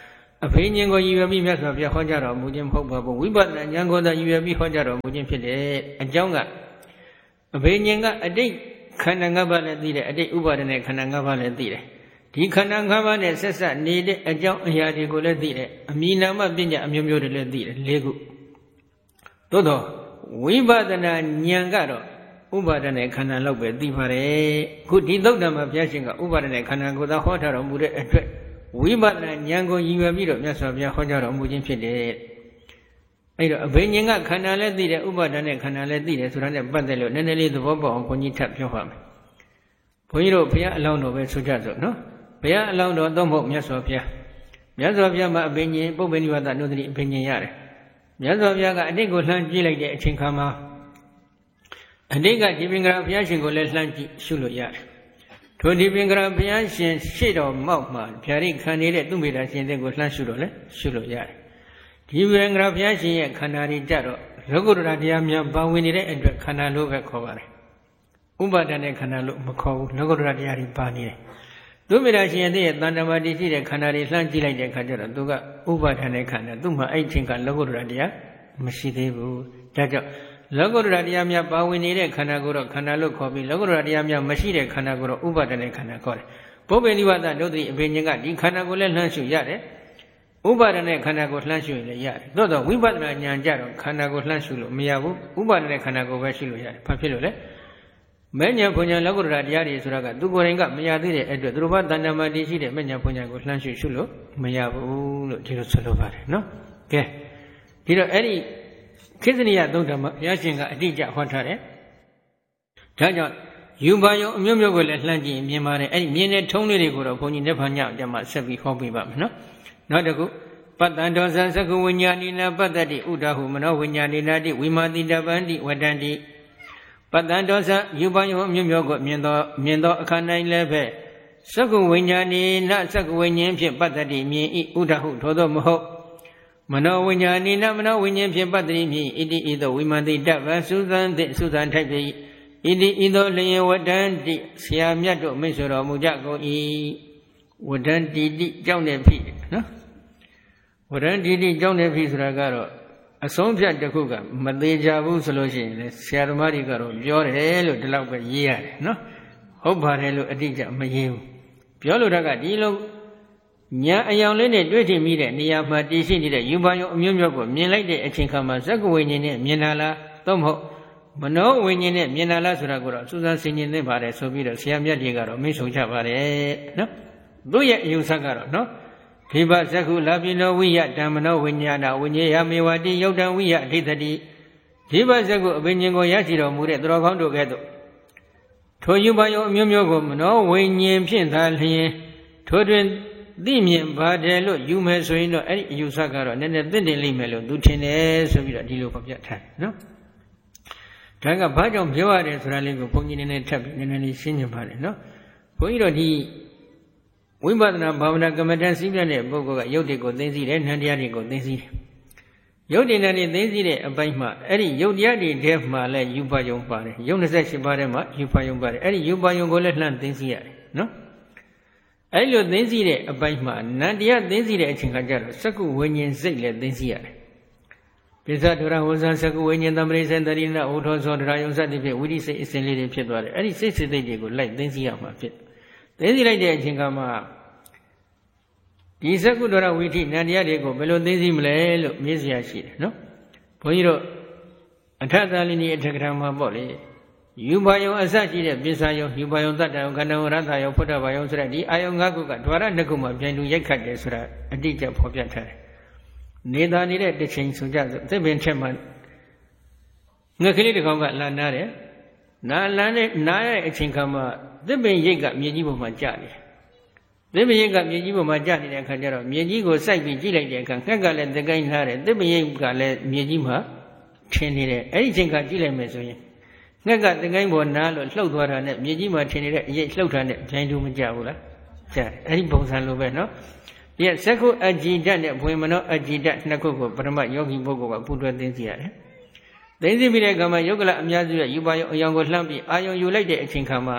အဘိညာဉ်ကိုရည်ရွယ်ပြီးမြတ်စွာဘုရားဟောကြားတော်မူခြင်းမဟုတ်ပါဘူးဝိပဿနာဉာဏ်ကိုသာရည်ရွယ်ပြီးဟောကြားတော်မူခြင်းဖြစ်တယ်အကြောင်းကအဘိညာဉ်ကအတိတ်ခန္ဓာ၅ပါးလည်းသိတယ်အတိတ်ဥပါဒณะခန္ဓာ၅ပါးလည်းသိတယ်ဒီခန္ဓာ၅ပါးနဲ့ဆက်ဆက်နေတဲ့အကြောင်းအရာတွေကိုလည်းသိတယ်အမိနာမပညာအမျိုးမျိုးတွေလည်းသိတယ်၄ခုသို့တော့ဝိပဿနာဉာဏ်ကတော့ဥပါဒณะခန္ဓာလောက်ပဲသိပါတယ်ခုဒီသုတ်တံမှာဘုရားရှင်ကဥပါဒณะခန္ဓာကိုသာဟောထားတော်မူတဲ့အတွက်ဝိပဿနာဉာဏ်ကိုရည်ရွယ်ပြီးတော့မြတ်စွာဘုရားဟောကြားတော်မူခြင်းဖြစ်တယ်အဲ့တော့အဘိညာဉ်ကခန္ဓာလည်းသိတယ်ဥပါဒณะခန္ဓာလည်းသိတယ်ဆိုတာနဲ့ပတ်သက်လို့နည်းနည်းလေးသဘောပေါက်အောင်ဘုန်းကြီးထပ်ပြောပါမယ်ဘုန်းကြီးတို့ဘုရားအလောင်းတော်ပဲဆိုကြစို့နော်ဘုရားအလောင်းတော်သုံးဖို့မြတ်စွာဘုရားမြတ်စွာဘုရားမှာအဘိညာဉ်ပုပ္ပေနိဝါဒနုဒတိအဘိညာဉ်ရတယ်မြတ်စွာဘုရားကအတိတ်ကိုလှမ်းကြည့်လိုက်တဲ့အချိန်ခါမှာအတိတ်ကဒီပင်္ဂရာဘုရားရှင်ကိုလည်းလှမ်းကြည့်ရှုလို့ရတယ်ထိုဒီပင်္ဂရာဘုရားရှင်ရှေ့တော်မောက်မှာဗျာဒိတ်ခံနေတဲ့သူမေတ္တာရှင်တဲ့ကိုလှမ်းရှုတော့လဲရှုလို့ရတယ်ဒီပင်္ဂရာဘုရားရှင်ရဲ့ခန္ဓာတွေကြတော့လောကုတ္တရာတရားများပါဝင်နေတဲ့အတွက်ခန္ဓာလို့ပဲခေါ်ပါတယ်ဥပါဒณะခန္ဓာလို့မခေါ်ဘူးလောကုတ္တရာတရားတွေပါနေတယ်သူမေတ္တာရှင်ရဲ့တဏ္ဍမာတိရှိတဲ့ခန္ဓာတွေလှမ်းကြည့်လိုက်တဲ့အခါကျတော့သူကဥပါဒณะခန္ဓာသူ့မှာအဲ့ချင်းကလောကုတ္တရာတရားမရှိသေးဘူးဒါကြောင့်လောကုတ္တရာတရားများပါဝင်နေတဲ့ခန္ဓာကိုတော့ခန္ဓာလို့ခေါ်ပြီးလောကုတ္တရာတရားများမရှိတဲ့ခန္ဓာကိုတော့ဥပါဒณะခန္ဓာခေါ်တယ်ပုပ္ပေနိဝါဒဒုတိအဘိညာဉ်ကဒီခန္ဓာကိုလည်းလှမ်းရှုရတယ်ဥပါဒณะခန္ဓာကိုလှမ်းရှုရင်လည်းရတယ်သို့တော့ဝိပဿနာဉာဏ်ကြတော့ခန္ဓာကိုလှမ်းရှုလို့မရဘူးဥပါဒณะခန္ဓာကိုပဲရှုလို့ရတယ်ဘာဖြစ်လို့လဲမဲ့ညာဘုံညာလောကုတ္တရာတရားတွေဆိုတာကသူကိုယ်တိုင်ကမရသေးတဲ့အတွက်သူတို့ဘာတဏ္ဍမာတိရှိတဲ့မဲ့ညာဘုံညာကိုလှမ်းရှုရှုလို့မရဘူးလို့ဒီလိုဆိုလိုပါတယ်နော်ကဲဒီတော့အဲ့ဒီခေသနိယသုတ်တံမှာဘုရားရှင်ကအတိအကျဟောထားတယ်ဒါကြောင့်ယူပါယုံအမျိုးမျိုးကိုလည်းလှမ်းကြည့်မြင်ပါတယ်အဲ့ဒီမြင်တဲ့ထုံးလေးတွေကိုတော့ဘုန်းကြီးနိဗ္ဗာန်ညအတ္တမှာဆက်ပြီးဟောပြပါမယ်နော်နောက်တစ်ခုပတ္တံဒောဇံသက္ကဝိညာဏိနာပတ္တတိဥဒ္ဓဟုမနောဝိညာဏိနာတိဝိမာတိတပန္တိဝတ္တန္တိပတ္တံဒောဇံယူပါယုံအမျိုးမျိုးကိုမြင်သောမြင်သောအခါ၌လည်းပဲသက္ကဝိညာဏိနာသက္ကဝိညာဉ်ဖြင့်ပတ္တတိမြင်ဤဥဒ္ဓဟုထိုသောမဟုတ်မနောဝိညာဏိနာမနောဝိညာဉ်ဖြင့်ပတ္တတိမြင်ဣတိဤသို့ဝိမာတိတပံသုသံသင့်သုသံထိုက်ပြီဣတိဤသို့လျင်ဝတ္တန္တိဆရာမြတ်တို့မိတ်ဆွေတော်မူကြကုန်၏ဝတ္တန္တိတိကြောင့်နေပြီနော်ဝတ္တန္တိတိကြောင့်နေပြီဆိုတာကတော့အဆုံးဖြတ်တစ်ခုကမသေးကြဘူးဆိုလို့ရှိရင်လေဆရာသမားတွေကတော့ပြောတယ်လို့ဒီလောက်ပဲရေးရတယ်နော်ဟုတ်ပါတယ်လို့အတိအကျမရေးဘူးပြောလို့တော့ကဒီလိုညာအယောင်လေးနဲ့တွေ့ထိမိတဲ့နေရာမှာတည်ရှိနေတဲ့ယူပါယုံအမျိုးမျိုးကိုမြင်လိုက်တဲ့အချိန်ခါမှာဇက္ကဝိညာဉ်နဲ့မြင်လာလားသို့မဟုတ်မနောဝိညာဉ်နဲ့မြင်လာလားဆိုတာကိုတော့စူးစမ်းဆင်ခြင်သင့်ပါတယ်ဆိုပြီးတော့ဆရာမြတ်တွေကတော့မိတ်ဆုံကြပါတယ်နော်သူ့ရဲ့အယူဆကတော့နော်ခိဗဇက္ခုလာပိနောဝိယဓမ္မနောဝိညာဏဝိညေယမေဝတိယုတ်တံဝိယအဋ္ဌိတတိခိဗဇက္ခုအဘိညာဉ်ကိုရရှိတော်မူတဲ့သူတော်ကောင်းတို့ကဲ့သို့ထိုယူပါယုံအမျိုးမျိုးကိုမနောဝိညာဉ်ဖြင့်သာလျင်ထိုတွင်သိမြင်ပါတယ်လို့ယူမယ်ဆိုရင်တော့အဲ့ဒီအယူဆကတော့နည်းနည်းသိတင်လိမ့်မယ်လို့သူထင်တယ်ဆိုပြီးတော့ဒီလိုဖော်ပြထားတယ်နော်ဒါကဘာကြောင့်ပြောရတယ်ဆိုတာလေးကိုဘုန်းကြီးနည်းနည်းထပ်ပြီးနည်းနည်းလေးရှင်းပြပါတယ်နော်ဘုန်းကြီးတို့ဒီဝိပဿနာဘာဝနာကမ္မဋ္ဌာန်းစည်းပြတဲ့ပုဂ္ဂိုလ်ကယုတ်တွေကိုသိသိတယ်နန္တရားတွေကိုသိသိတယ်ယုတ်တင်တဲ့သိသိတဲ့အပိုင်းမှာအဲ့ဒီယုတ်တရားတွေထဲမှာလည်းယူပါယုံပါတယ်ယုတ်၂၈ပါးထဲမှာယူပါယုံပါတယ်အဲ့ဒီယူပါယုံကိုလည်းလှမ်းသိသိရတယ်နော်အဲ့လိုသိသိတဲ့အပိုင်းမှာနန္တရားသိသိတဲ့အချိန်ခါကျတော့စက္ကုဝိညာဉ်စိတ်လည်းသိသိရတယ်ပိဿဒုရဝဇ္ဇစက္ကုဝိညာဉ်သမ္ပရိစေတရိဏဥထောသောဒရာယုံစသည်ဖြင့်ဝိရိစိတ်အစဉ်လေးတွေဖြစ်သွားတယ်အဲ့ဒီစိတ်စိတ်တွေကိုလိုက်သိသိရမှာဖြစ်သိသိလိုက်တဲ့အချိန်ကမှဒီစက္ကုဒရဝိထိနန္တရားတွေကိုဘယ်လိုသိသိမလဲလို့မေးစရာရှိတယ်နော်ဘုန်းကြီးတို့အထသာလိနီအထကထာမှာပေါ့လေယူပါယုံအစရှိတဲ့ပိဿယုံယူပါယုံတတ္တယုံခန္ဓာယုံရတ္တယုံဖုဒ္ဓဘာယုံဆိုတဲ့ဒီအာယုံ၅ခုကဓဝရနှစ်ခုမှာပြိုင်တူရိုက်ခတ်တယ်ဆိုတာအတိအကျဖော်ပြထားတယ်နေသာနေတဲ့တစ်ချိန်ဆိုကြဆိုသစ်ပင်ထက်မှငှက်ကလေးတစ်ကောင်ကလာနားတယ်နားလန်းနဲ့နားရဲ့အချိန်ခါမှာသစ်ပင်ရိတ်ကမြေကြီးပေါ်မှာကျနေတယ်သစ်ပင်ရိတ်ကမြေကြီးပေါ်မှာကျနေတဲ့အခါကျတော့မြေကြီးကိုစိုက်ပြီးကြည့်လိုက်တဲ့အခါငှက်ကလည်းသကိုင်းထားတယ်သစ်ပင်ရိတ်ကလည်းမြေကြီးမှာထင်းနေတယ်အဲ့ဒီအချိန်ကကြည့်လိုက်မယ်ဆိုရင်ငှက်ကသကိုင်းပေါ်နားလို့လှုပ်သွားတာနဲ့မြေကြီးမှာထင်းနေတဲ့အရိတ်လှုပ်တာနဲ့ဂျိုင်းတူမကြဘူးလားကျတယ်အဲ့ဒီပုံစံလိုပဲနော်ဒီစက္ခုအကြည်ဓာတ်နဲ့ဘွေမနောအကြည်ဓာတ်နှစ်ခုကိုပရမယောဂီပုဂ္ဂိုလ်ကပူတွဲသိသိရတယ်သိသိပြီးတဲ့အခါမှာယုတ်ကလအများစုရဲ့ယူပါယုံအယောင်ကိုလှမ်းပြီးအာယုံယူလိုက်တဲ့အချိန်ခါမှာ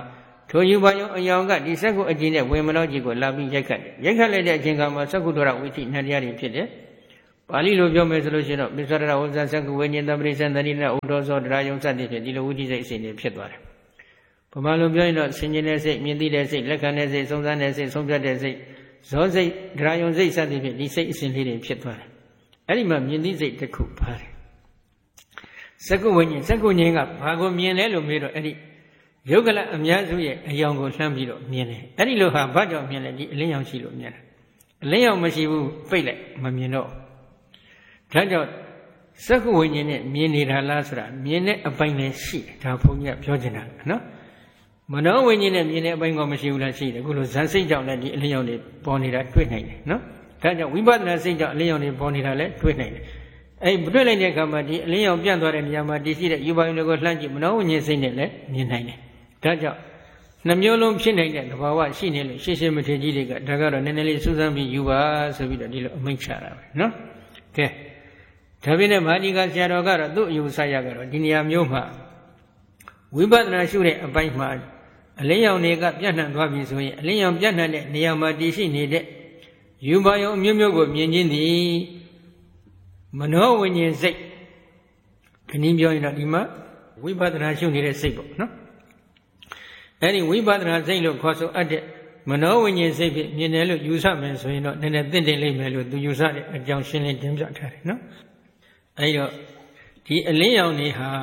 ထိုယူပါယုံအယောင်ကဒီစက္ခုအကြည့်နဲ့ဝေမနောကြီးကိုလာပြီးရိုက်ခတ်တယ်ရိုက်ခတ်လိုက်တဲ့အချိန်ကမှစက္ခုဒရဝိသိနတရားတွေဖြစ်တယ်ပါဠိလိုပြောမယ်ဆိုလို့ရှိရင်တော့ပိစ္ဆဒရဝဇ္ဇစက္ခုဝိညာဉ်တပရိစ္ဆန္တတိနဲ့ဥဒ္ဒောဇောတရားယုံစသည်ဖြင့်ဒီလိုဝိသိစိတ်အစဉ်တွေဖြစ်သွားတယ်ဗမာလိုပြောရင်တော့ဆင်ခြင်တဲ့စိတ်မြင်သိတဲ့စိတ်လက်ခံတဲ့စိတ်စုံစမ်းတဲ့စိတ်ဆုံးဖြတ်တဲ့စိတ်ဇောစိတ်တရားယုံစိတ်စသည်ဖြင့်ဒီစိတ်အစဉ်လေးတွေဖြစ်သွားတယ်အဲ့ဒီမှာမြင်သိစိတ်တစ်ခုပါတယ်စက္ခုဝိညာဉ်စက္ခုဉာဏ်ကဘာကိုမြင်လဲလို့မေးတော့အဲ့ဒီယုတ်ကလအများစုရဲ့အယောင်ကိုလှမ်းပြီးတော့မြင်တယ်အဲ့ဒီလိုဟာဘာကြောင့်မြင်လဲဒီအလင်းရောင်ရှိလို့မြင်တယ်အလင်းရောင်မရှိဘူးပိတ်လိုက်မမြင်တော့ဒါကြောင့်စက္ခုဝိညာဉ်နဲ့မြင်နေတာလားဆိုတာမြင်တဲ့အပိုင်းလည်းရှိတယ်ဒါဘုန်းကြီးကပြောချင်တာနော်မနောဝိညာဉ်နဲ့မြင်တဲ့အပိုင်းကမရှိဘူးလားရှိတယ်အခုလိုဇန်စိတ်ကြောင့်လည်းဒီအလင်းရောင်တွေပေါ်နေတာတွေ့နိုင်တယ်နော်ဒါကြောင့်ဝိပဿနာစိတ်ကြောင့်အလင်းရောင်တွေပေါ်နေတာလည်းတွေ့နိုင်တယ်အဲ့တွေ့လိုက်တဲ့အခါမှာဒီအလင်းရောင်ပြန့်သွားတဲ့နေရာမှာတည်ရှိတဲ့ယူပါယုံတွေကိုလှမ်းကြည့်မနောဝိညာဉ်စိတ်နဲ့လည်းမြင်နိုင်တယ်ဒါကြောင့်နှမျိုးလုံးဖြစ်နိုင်တဲ့သဘာဝရှိနေလို့ရှင်းရှင်းမထေကြီးတွေကဒါကတော့နည်းနည်းလေးစူးစမ်းပြီးယူပါဆိုပြီးတော့ဒီလိုအမိန့်ချတာပဲနော်ကဲဒါပေမဲ့မာဒီကဆရာတော်ကတော့သူ့အယူဆရကတော့ဒီနေရာမျိုးမှာဝိပဿနာရှုတဲ့အပိုင်းမှာအလင်းရောင်တွေကပြန့်နှံ့သွားပြီဆိုရင်အလင်းရောင်ပြန့်နှံ့တဲ့နေရာမှာတည်ရှိနေတဲ့ယူပါယုံအမျိုးမျိုးကိုမြင်ခြင်းသည်မနောဝိညာဉ်စိတ်ဒီနည်းပြောရင်တော့ဒီမှာဝိပဿနာရှုနေတဲ့စိတ်ပေါ့နော်အဲ့ဒီဝိပဿနာစိတ်လို့ခေါ်ဆိုအပ်တဲ့မနောဝိညာဉ်စိတ်ဖြင့်မြင်တယ်လို့ယူဆမယ်ဆိုရင်တော့နည်းနည်းသင့်တင်လိမ့်မယ်လို့သူယူဆတဲ့အကြောင်းရှင်းလင်းတင်ပြထားတယ်နော်အဲ့တော့ဒီအလင်းရောင်တွေဟာ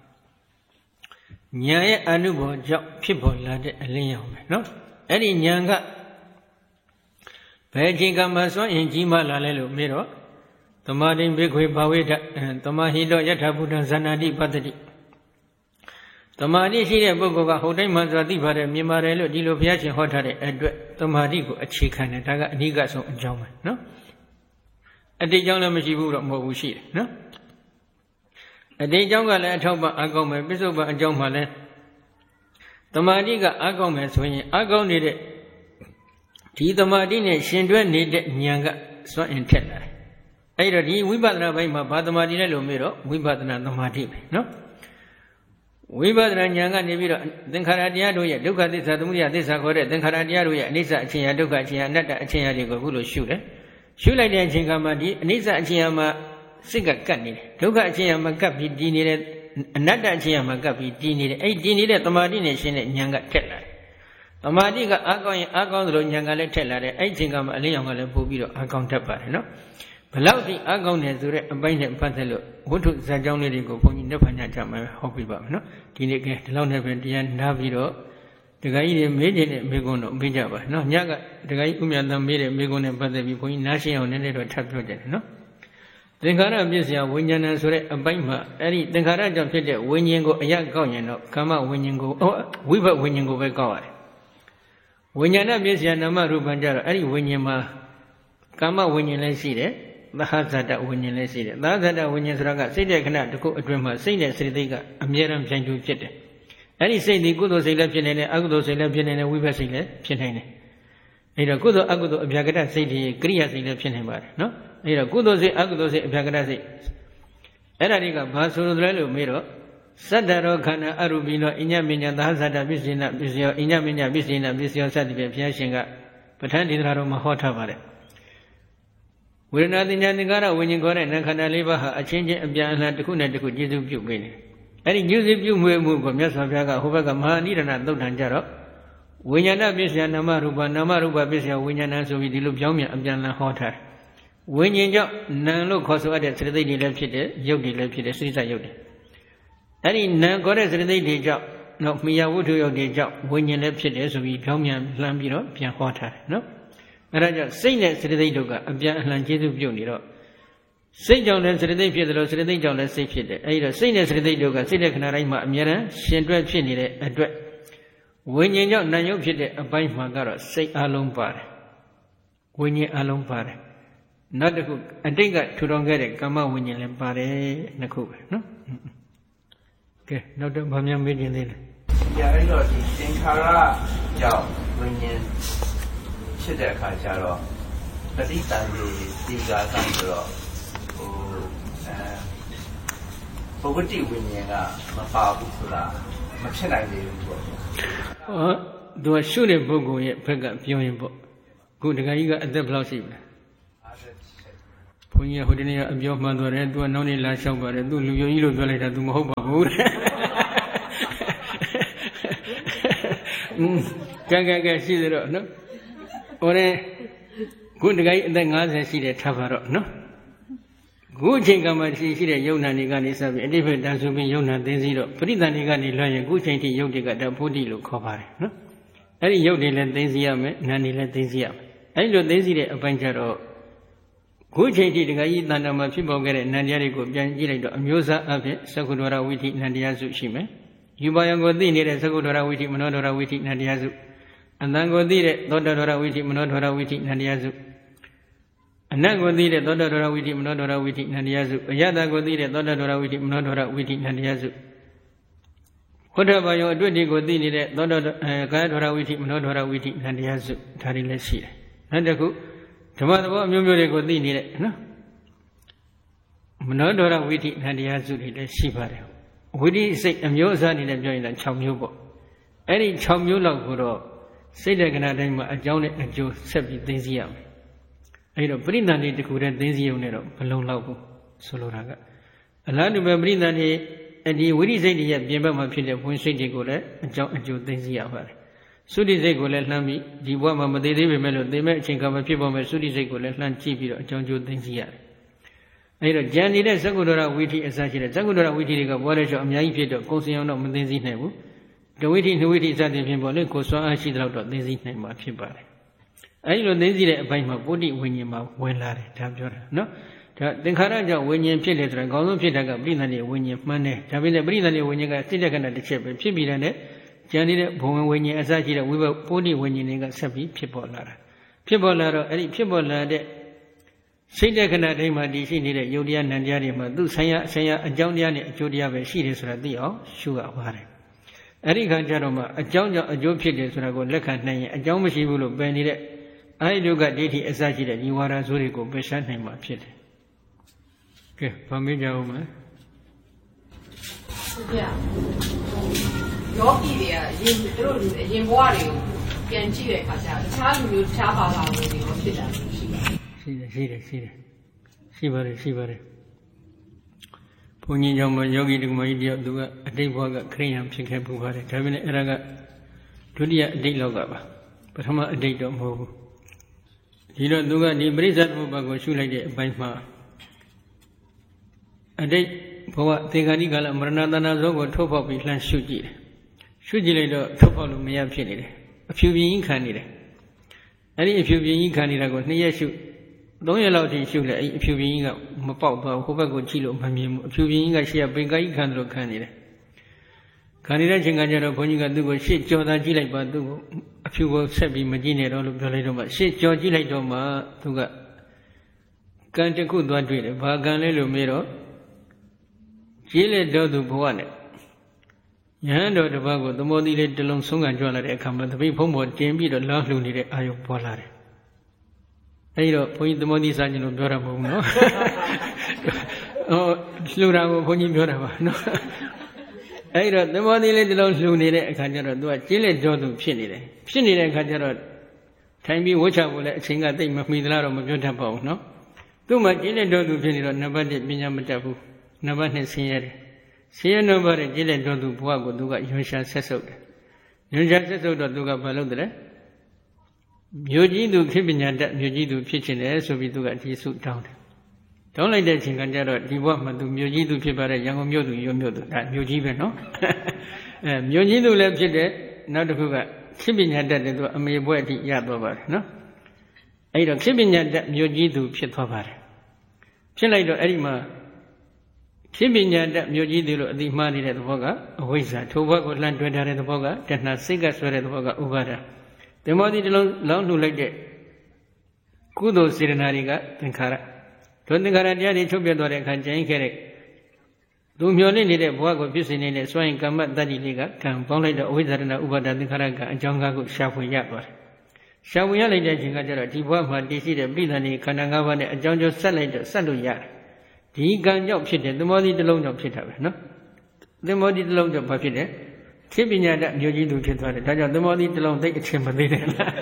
ဉာဏ်ရဲ့အနုဘောကြောင့်ဖြစ်ပေါ်လာတဲ့အလင်းရောင်ပဲနော်အဲ့ဒီဉာဏ်ကဘယ်အချိန်ကမှစွန့်ရင်ကြီးမားလာလဲလို့မေးတော့သမာဓိဘိခွေဘာဝိဒသမာဟိတောယထာဘုဒ္ဓဇာနာတိပတ္တိသမာဓိရှိတဲ့ပုဂ္ဂိုလ်ကဟိုတိုင်းမှစွာသိပါတယ်မြင်ပါတယ်လို့ဒီလိုဘုရားရှင်ဟောထားတဲ့အတွက်သမာဓိကိုအခြေခံတယ်ဒါကအဓိကဆုံးအကြောင်းပဲနော်အတိတ်ကြောင့်လည်းမရှိဘူးတော့မဟုတ်ဘူးရှိတယ်နော်အတိတ်ကြောင့်ကလည်းအထောက်ပံ့အကောင်းမယ်ပစ္စုပန်အကြောင်းမှလည်းသမာဓိကအကောင်းမယ်ဆိုရင်အကောင်းနေတဲ့ဒီသမာဓိနဲ့ရှင်တွဲနေတဲ့ဉာဏ်ကစွန့်အင်ထက်လာတယ်အဲ့တော့ဒီဝိပဿနာဘိုင်းမှာဘာသမာဓိလဲလို့မေးတော့ဝိပဿနာသမာဓိပဲနော်ဝိပဿနာဉာဏ်ကနေပြီးတော့သင်္ခါရတရားတို့ရဲ့ဒုက္ခသစ္စာသမုဒယသစ္စာခေါ်တဲ့သင်္ခါရတရားတို့ရဲ့အနိစ္စအချင်းရာဒုက္ခအချင်းရာအနတ္တအချင်းရာတွေကိုအခုလိုရှုတယ်ရှုလိုက်တဲ့အချိန်ကမှဒီအနိစ္စအချင်းရာမှာစိတ်ကကပ်နေတယ်ဒုက္ခအချင်းရာမှာကပ်ပြီးတည်နေတယ်အနတ္တအချင်းရာမှာကပ်ပြီးတည်နေတယ်အဲ့ဒီတည်နေတဲ့သမာဓိနဲ့ရှင်းတဲ့ဉာဏ်ကထက်လာတယ်သမာဓိကအားကောင်းရင်အားကောင်းသလိုဉာဏ်ကလည်းထက်လာတယ်အဲ့ဒီအချိန်ကမှအလင်းရောင်ကလည်းပို့ပြီးတော့အားကောင်းတတ်ပါတယ်နော်ဘလောက်ဒီအားကောင်းတယ်ဆိုတဲ့အပိုင်းနဲ့ပတ်သက်လို့ဝိထုဇာကြောင်းလေးတွေကိုဘုန်းကြီးနှစ်ဖန်ညကြမှာဟောပြပါမယ်နော်ဒီနေ့ကဒီလောက်နဲ့ပဲတရားနာပြီးတော့ဒကာကြီးတွေမေးခြင်းနဲ့မေးခွန်းတော့မေးကြပါနော်ညကဒကာကြီးဥမြတ်သားမေးတဲ့မေးခွန်းနဲ့ပတ်သက်ပြီးဘုန်းကြီးနားရှင်းအောင်နည်းနည်းတော့ထပ်ပြောကြတယ်နော်သင်္ခါရပြည့်စရာဝိညာဏဆိုတဲ့အပိုင်းမှာအဲ့ဒီသင်္ခါရကြောင့်ဖြစ်တဲ့ဝိညာဉ်ကိုအရကောက်ရင်တော့ကာမဝိညာဉ်ကိုဝိဘတ်ဝိညာဉ်ကိုပဲကောက်ရတယ်ဝိညာဏပြည့်စရာနာမရူပံကြတော့အဲ့ဒီဝိညာဉ်မှာကာမဝိညာဉ်လည်းရှိတယ်သဟဇတဝိညာဉ်လည်းရှိတယ်သဟဇတဝိညာဉ်ဆိုတာကစိတ်တဲ့ခဏတစ်ခုအတွင်းမှာစိတ်နဲ့စိတ်သိက်ကအမြဲတမ်းပြိုင်တူဖြစ်တယ်အဲ့ဒီစိတ်ဒီကုသိုလ်စိတ်လည်းဖြစ်နေတယ်အကုသိုလ်စိတ်လည်းဖြစ်နေတယ်ဝိဘတ်စိတ်လည်းဖြစ်နေတယ်အဲ့တော့ကုသိုလ်အကုသိုလ်အဗျာကတစိတ်ဒီကရိယာစိတ်လည်းဖြစ်နေပါတယ်နော်အဲ့တော့ကုသိုလ်စိတ်အကုသိုလ်စိတ်အဗျာကတစိတ်အဲ့ဒါတွေကဘာဆိုလိုလဲလို့မေးတော့သတ္တရောခန္ဓာအရူပိနောအညမညသဟဇတပစ္စေနပစ္စယောအညမညပစ္စေနပစ္စယောစသည်ဖြင့်ဘုရားရှင်ကပဋ္ဌာန်းဒေသနာတော်မှာဟောထားပါတယ်ဝေဒနာတင်ညာသင်္ခါရဝိညာဉ်ခေါ်တဲ့နာခန္ဓာလေးပါးဟာအချင်းချင်းအပြန်အလှန်တစ်ခုနဲ့တစ်ခုကျေစုပြုပေးနေအဲ့ဒီကျေစုပြုမွေးမှုကိုမြတ်စွာဘုရားကဟိုဘက်ကမဟာနိဒာနသုတ်တန်ကြတော့ဝိညာဏပစ္စယနာမရူပနာမရူပပစ္စယဝိညာဏဆိုပြီးဒီလိုပြောင်းပြန်အပြန်အလှန်ဟောထားတယ်ဝိညာဉ်ကြောင့်နာမ်လို့ခေါ်ဆိုအပ်တဲ့စေတသိက်တွေလည်းဖြစ်တယ်ရုပ်တွေလည်းဖြစ်တယ်စိတ္တရုပ်တွေအဲ့ဒီနာမ်ခေါ်တဲ့စေတသိက်တွေကြောင့်နောက်မိယာဝတ္ထုရုပ်တွေကြောင့်ဝိညာဉ်လည်းဖြစ်တယ်ဆိုပြီးပြောင်းပြန်လှမ်းပြီးတော့ပြန်ဟောထားတယ်နော်အဲ့ဒါကြောင့်စိတ်နဲ့စေတသိက်တို့ကအပြန်အလှန်ကျေစုပြုတ်နေတော့စိတ်ကြောင့်လည်းစေတသိက်ဖြစ်တယ်လို့စေတသိက်ကြောင့်လည်းစိတ်ဖြစ်တယ်အဲ့ဒီတော့စိတ်နဲ့စေတသိက်တို့ကစိတ်တဲ့ခဏတိုင်းမှာအမြဲတမ်းရှင်တွဲဖြစ်နေတဲ့အတွက်ဝိညာဉ်ကြောင့်နာမ်ရုပ်ဖြစ်တဲ့အပိုင်းမှာကတော့စိတ်အလုံးပါတယ်ဝိညာဉ်အလုံးပါတယ်နောက်တစ်ခုအတိတ်ကထူထောင်ခဲ့တဲ့ကာမဝိညာဉ်လည်းပါတယ်နှစ်ခုပဲနော်ကဲနောက်တော့ဗာမြန်မေးခြင်းသေးတယ်ကြာအဲ့တော့ဒီသင်္ခါရကြောင့်ဝိညာဉ်ဖြစ်တဲ့အခါကျတော့ပဋိသန္ဓေဒီကာသံဆိုတော့ဟိုအဲပုဂ္ဂတိဝိညာဉ်ကမပါဘူးဆိုတာမဖြစ်နိုင်သေးဘူးပေါ့ဟောသူကရှုတဲ့ပုဂ္ဂိုလ်ရဲ့ဘက်ကပြောရင်ပေါ့ခုတခါကြီးကအသက်ဘယ်လောက်ရှိပြီလဲဘုန်းကြီးကဟိုတနေ့ကအပြောမှန်သွားတယ်သူကနောက်နေ့လာလျှောက်ပါတယ်သူလူယုံကြီးလို့ပြောလိုက်တာသူမဟုတ်ပါဘူးတဲ့ကဲကဲကဲရှိသေးတော့နော်ဟိုတဲ့ခုတခါကြီးအသက်၅၀ရှိတယ်ထားပါတော့နော်ခုအချိန်ကမှရှိရှိတဲ့ယုံနာတွေကနေစပြီးအတိပ္ပယ်တန်ဆိုပြီးယုံနာသိသိတော့ပရိသတ်တွေကနေလွှဲရင်ခုအချိန်ထိယုတ်တွေကတဖို့တိလို့ခေါ်ပါတယ်နော်အဲ့ဒီယုတ်တွေလည်းသိသိရမယ်နာနေလည်းသိသိရမယ်အဲ့လိုသိသိတဲ့အပိုင်းကျတော့ခုအချိန်ထိတခါကြီးတဏ္ဍာမှာဖြစ်ပေါ်ခဲ့တဲ့နန္တရားတွေကိုပြန်ကြည့်လိုက်တော့အမျိုးသားအဖြစ်သက္ကုဒ္ဒရဝိထိနန္တရားစုရှိမယ်ယူပါယံကိုသိနေတဲ့သက္ကုဒ္ဒရဝိထိမနောဒ္ဒရဝိထိနန္တရားစုအတန်ကိုသိတဲ့သောတ္တဒ္ဒရဝိထိမနောဒ္ဒရဝိထိနန္တရားစုအနတ်ကိုသိတဲ့သောတ္တဒ္ဒရဝိထိမနောဒ္ဒရဝိထိနန္တရားစုအယတကိုသိတဲ့သောတ္တဒ္ဒရဝိထိမနောဒ္ဒရဝိထိနန္တရားစုဟောတဘာယောအတွက်တွေကိုသိနေတဲ့သောတ္တအဲကာယဒ္ဒရဝိထိမနောဒ္ဒရဝိထိနန္တရားစုဒါတွေလည်းရှိတယ်နောက်တစ်ခုဓမ္မသဘောအမျိုးမျိုးတွေကိုသိနေတဲ့နော်မနောဒ္ဒရဝိထိနန္တရားစုတွေလည်းရှိပါတယ်ဝိထိစိတ်အမျိုးအစားအနေနဲ့ပြောရင်၆မျိုးပေါ့အဲ့ဒီ၆မျိုးလောက်ကိုတော့စိတ်တဲ့ခဏတိုင်းမှာအကြောင်းနဲ့အကျိုးဆက်ပြီးသိသိရမယ်အဲ့တော့ပရိသတ်တွေတခုတည်းသိသိရုံနဲ့တော့မလုံလောက်ဘူးဆိုလိုတာကအလားတူပဲပရိသတ်တွေအဒီဝိရိစိတ်တွေရဲ့ပြင်ဘက်မှာဖြစ်တဲ့ဝင်စိတ်တွေကိုလည်းအကြောင်းအကျိုးသိသိရပါတယ်သုတိစိတ်ကိုလည်းလှမ်းပြီးဒီဘဝမှာမသေးသေးပေမဲ့လို့သိမဲ့အချိန်ခါမှာဖြစ်ပေါ်မဲ့သုတိစိတ်ကိုလည်းလှမ်းကြည့်ပြီးတော့အကြောင်းကျိုးသိသိရတယ်အဲ့တော့ဉာဏ်နေတဲ့သက္ကုဒ္ဒရဝိထိအစရှိတဲ့သက္ကုဒ္ဒရဝိထိတွေကပေါ်တဲ့ကျော်အများကြီးဖြစ်တော့ကိုယ်စင်အောင်တော့မသိသိနိုင်ဘူးတဝိထိနှဝိထိစသဖြင့်ပေါ်လေကိုယ်စွမ်းအားရှိတဲ့လောက်တော့သိသိနိုင်မှာဖြစ်ပါတယ်အဲဒီလိုသိသိတဲ့အပိုင်းမှာပုဋ္ဌိဝိညာဉ်မှာဝင်လာတယ်ဒါပြောတာနော်ဒါသင်္ခါရကြောင့်ဝိညာဉ်ဖြစ်တယ်ဆိုတာအကောင်းဆုံးဖြစ်တာကပရိသတ်ရဲ့ဝိညာဉ်မှန်းတယ်ဒါပေမဲ့ပရိသတ်ရဲ့ဝိညာဉ်ကစိတ်တဲ့ခဏတစ်ချက်ပဲဖြစ်ပြီးတဲ့နဲ့ကျန်နေတဲ့ဘုံဝိညာဉ်အစရှိတဲ့ဝိဘပုဋ္ဌိဝိညာဉ်တွေကဆက်ပြီးဖြစ်ပေါ်လာတာဖြစ်ပေါ်လာတော့အဲ့ဒီဖြစ်ပေါ်လာတဲ့စိတ်တဲ့ခဏတိုင်းမှာတည်ရှိနေတဲ့ယုတ်တရားနံတရားတွေမှာသူဆိုင်ရာအဆိုင်ရာအကြောင်းတရားနဲ့အကျိုးတရားပဲရှိတယ်ဆိုတာသိအောင်ရှုရပါတယ်အဲ့ဒီခါကျတော့မှအကြောင်းကြောင့်အကျိုးဖြစ်တယ်ဆိုတာကိုလက်ခံနိုင်ရင်အကြောင်းမရှိဘူးလို့ပယ်နေတဲ့အာယုကဒိဋ္ဌိအစရှိတဲ့ဒီဝါဒဆိုးတွေကိုပယ်ရှားနိုင်မှာဖြစ်တယ်။ကဲဗမေးကြအောင်မယ်။ဟုတ်ကဲ့။ယောဂီတွေကအရင်တို့အရင်ဘဝတွေကိုပြန်ကြည့်တဲ့အခါကျတော့တခြားလူမျိုးတခြားဘာသာဝင်တွေရောဖြစ်တာရှိပါတယ်။ရှိတယ်ရှိတယ်ရှိတယ်ရှိပါတယ်ရှိပါတယ်။ဘုန်းကြီးကြောင့်မယောဂီတက္ကမကြီးတယောက်သူကအတိတ်ဘဝကခရိယံဖြစ်ခဲ့ပူပါတယ်။ဒါပေမဲ့အဲ့ဒါကဒုတိယအတိတ်လောကပါ။ပထမအတိတ်တော့မဟုတ်ဘူး။ဒီတော့သူကဒီပရိစ္ဆေသမုပ္ပါကိုရှုလိုက်တဲ့အပိုင်းမှာအတိတ်ဘဝသင်္ခါရိကာလမရဏတဏ္ဍဇောကိုထုတ်ဖောက်ပြီးလှမ်းရှုကြည့်တယ်ရှုကြည့်လိုက်တော့ထုတ်ဖောက်လို့မရဖြစ်နေတယ်အဖြူပြင်းကြီးခံနေတယ်အဲ့ဒီအဖြူပြင်းကြီးခံနေတာကိုနှစ်ရက်ရှုသုံးရက်လောက်ထိရှုလဲအဲ့အဖြူပြင်းကြီးကမပေါက်သွားဘူးဟိုဘက်ကိုကြည့်လို့မမြင်ဘူးအဖြူပြင်းကြီးကရှေ့ကပင်ကိုက်ခံလို့ခံနေတယ်ခံနေတဲ့အချိန်ကကျတော့ဘုန်းကြီးကသူ့ကိုရှေ့ကြော်သာကြည့်လိုက်ပါသူ့ကိုအဖြူကိုဆက်ပြီးမကြည့်နဲ့တော့လို့ပြောလိုက်တော့မှရှေ့ကြော်ကြည့်လိုက်တော့မှသူကကံတစ်ခုသွားတွေ့တယ်ဘာကံလဲလို့မေးတော့ကြီးလက်တော်သူဘဝနဲ့ယဟန်တော်တစ်ပါးကိုသမောတိလေးတစ်လုံးဆုံးခံကြွလာတဲ့အခါမှာတပိတ်ဖုံးပေါ်တင်ပြီးတော့လောင်းလှူနေတဲ့အာယုပေါ်လာတယ်အဲဒီတော့ဘုန်းကြီးသမောတိစာကျင်လို့ပြောတာမဟုတ်ဘူးနော်ဟောလှူတာကိုဘုန်းကြီးပြောတာပါနော်အဲဒီတော့သမောတိလေးတစ်လုံးလှူနေတဲ့အခါကျတော့သူကကြီးလက်တော်သူဖြစ်နေတယ်ဖြစ်နေတဲ့အခါကျတော့ထိုင်ပြီးဝှချဖို့လည်းအချိန်ကတိတ်မမှီသလားတော့မပြောတတ်ပါဘူးနော်သူ့မှာကြီးလက်တော်သူဖြစ်နေတော့နံပါတ်တစ်ပညာမတတ်ဘူးနံပါတ်နှစ်ဆင်းရဲတယ်ဆင်းရဲတော့တဲ့ကြီးလက်တော်သူဘဝကိုသူကရွှန်ရှာဆက်ဆုပ်တယ်ရွှန်ရှာဆက်ဆုပ်တော့သူကဘာလုပ်တယ်မြို့ကြီးသူခေပညာတတ်မြို့ကြီးသူဖြစ်ချင်တယ်ဆိုပြီးသူကဒီစုတောင်းတယ်တောင်းလိုက်တဲ့အချိန်ကကျတော့ဒီဘဝမှာသူမြို့ကြီးသူဖြစ်ပါတဲ့ရန်ကုန်မြို့သူရုံမြို့သူဒါမြို့ကြီးပဲနော်အဲမြို့ကြီးသူလည်းဖြစ်တယ်နောက်တစ်ခုကခေပညာတတ်တယ်သူအမေဘွဲ့အထိရသွားပါတယ်နော်အဲ့တော့ခေပညာတတ်မြို့ကြီးသူဖြစ်သွားပါတယ်ဖြစ်လိုက်တော့အဲ့ဒီမှာခေပညာတတ်မြို့ကြီးသူလို့အတိမှားနေတဲ့သဘောကအဝိဇ္ဇာထိုဘဝကိုလှမ်းတွဲထားတဲ့သဘောကတဏှာစိတ်ကဆွဲတဲ့သဘောကဥပါဒသင်္ဘောတိတစ်လုံးလောင်းလှူလိုက်တဲ့ကုသိုလ်စေတနာတွေကသင်္ခါရဒုသင်္ခါရတရားတွေချုပ်ပြသွားတဲ့အခါကျရင်ခဲ့တဲ့သူမျောလင့်နေတဲ့ဘဝကိုဖြစ်စေနေတဲ့စွန့်ရင်ကမ္မတ္တိလေးကကံပေါင်းလိုက်တော့အဝိဇ္ဇာတဏှာဥပါဒသင်္ခါရကအကြောင်းကားကိုရှာဖွေရသွားတယ်ရှာဖွေရလိုက်တဲ့အချိန်ကကျတော့ဒီဘဝမှာတည်ရှိတဲ့ပိဋကဏီခန္ဓာ၅ပါးနဲ့အကြောင်းကျိုးဆက်လိုက်တော့ဆက်လို့ရတယ်ဒီကံကြောင့်ဖြစ်တယ်သမောတိတစ်လုံးကြောင့်ဖြစ်တာပဲနော်သမောတိတစ်လုံးကြောင့်ဘာဖြစ်တယ်ခေပညာတတ်မျိုးကြီးသူဖြစ်သွားတယ်ဒါကြောင့်သမောသီးတစ်လုံးသိအချင်းမသေးတယ်လား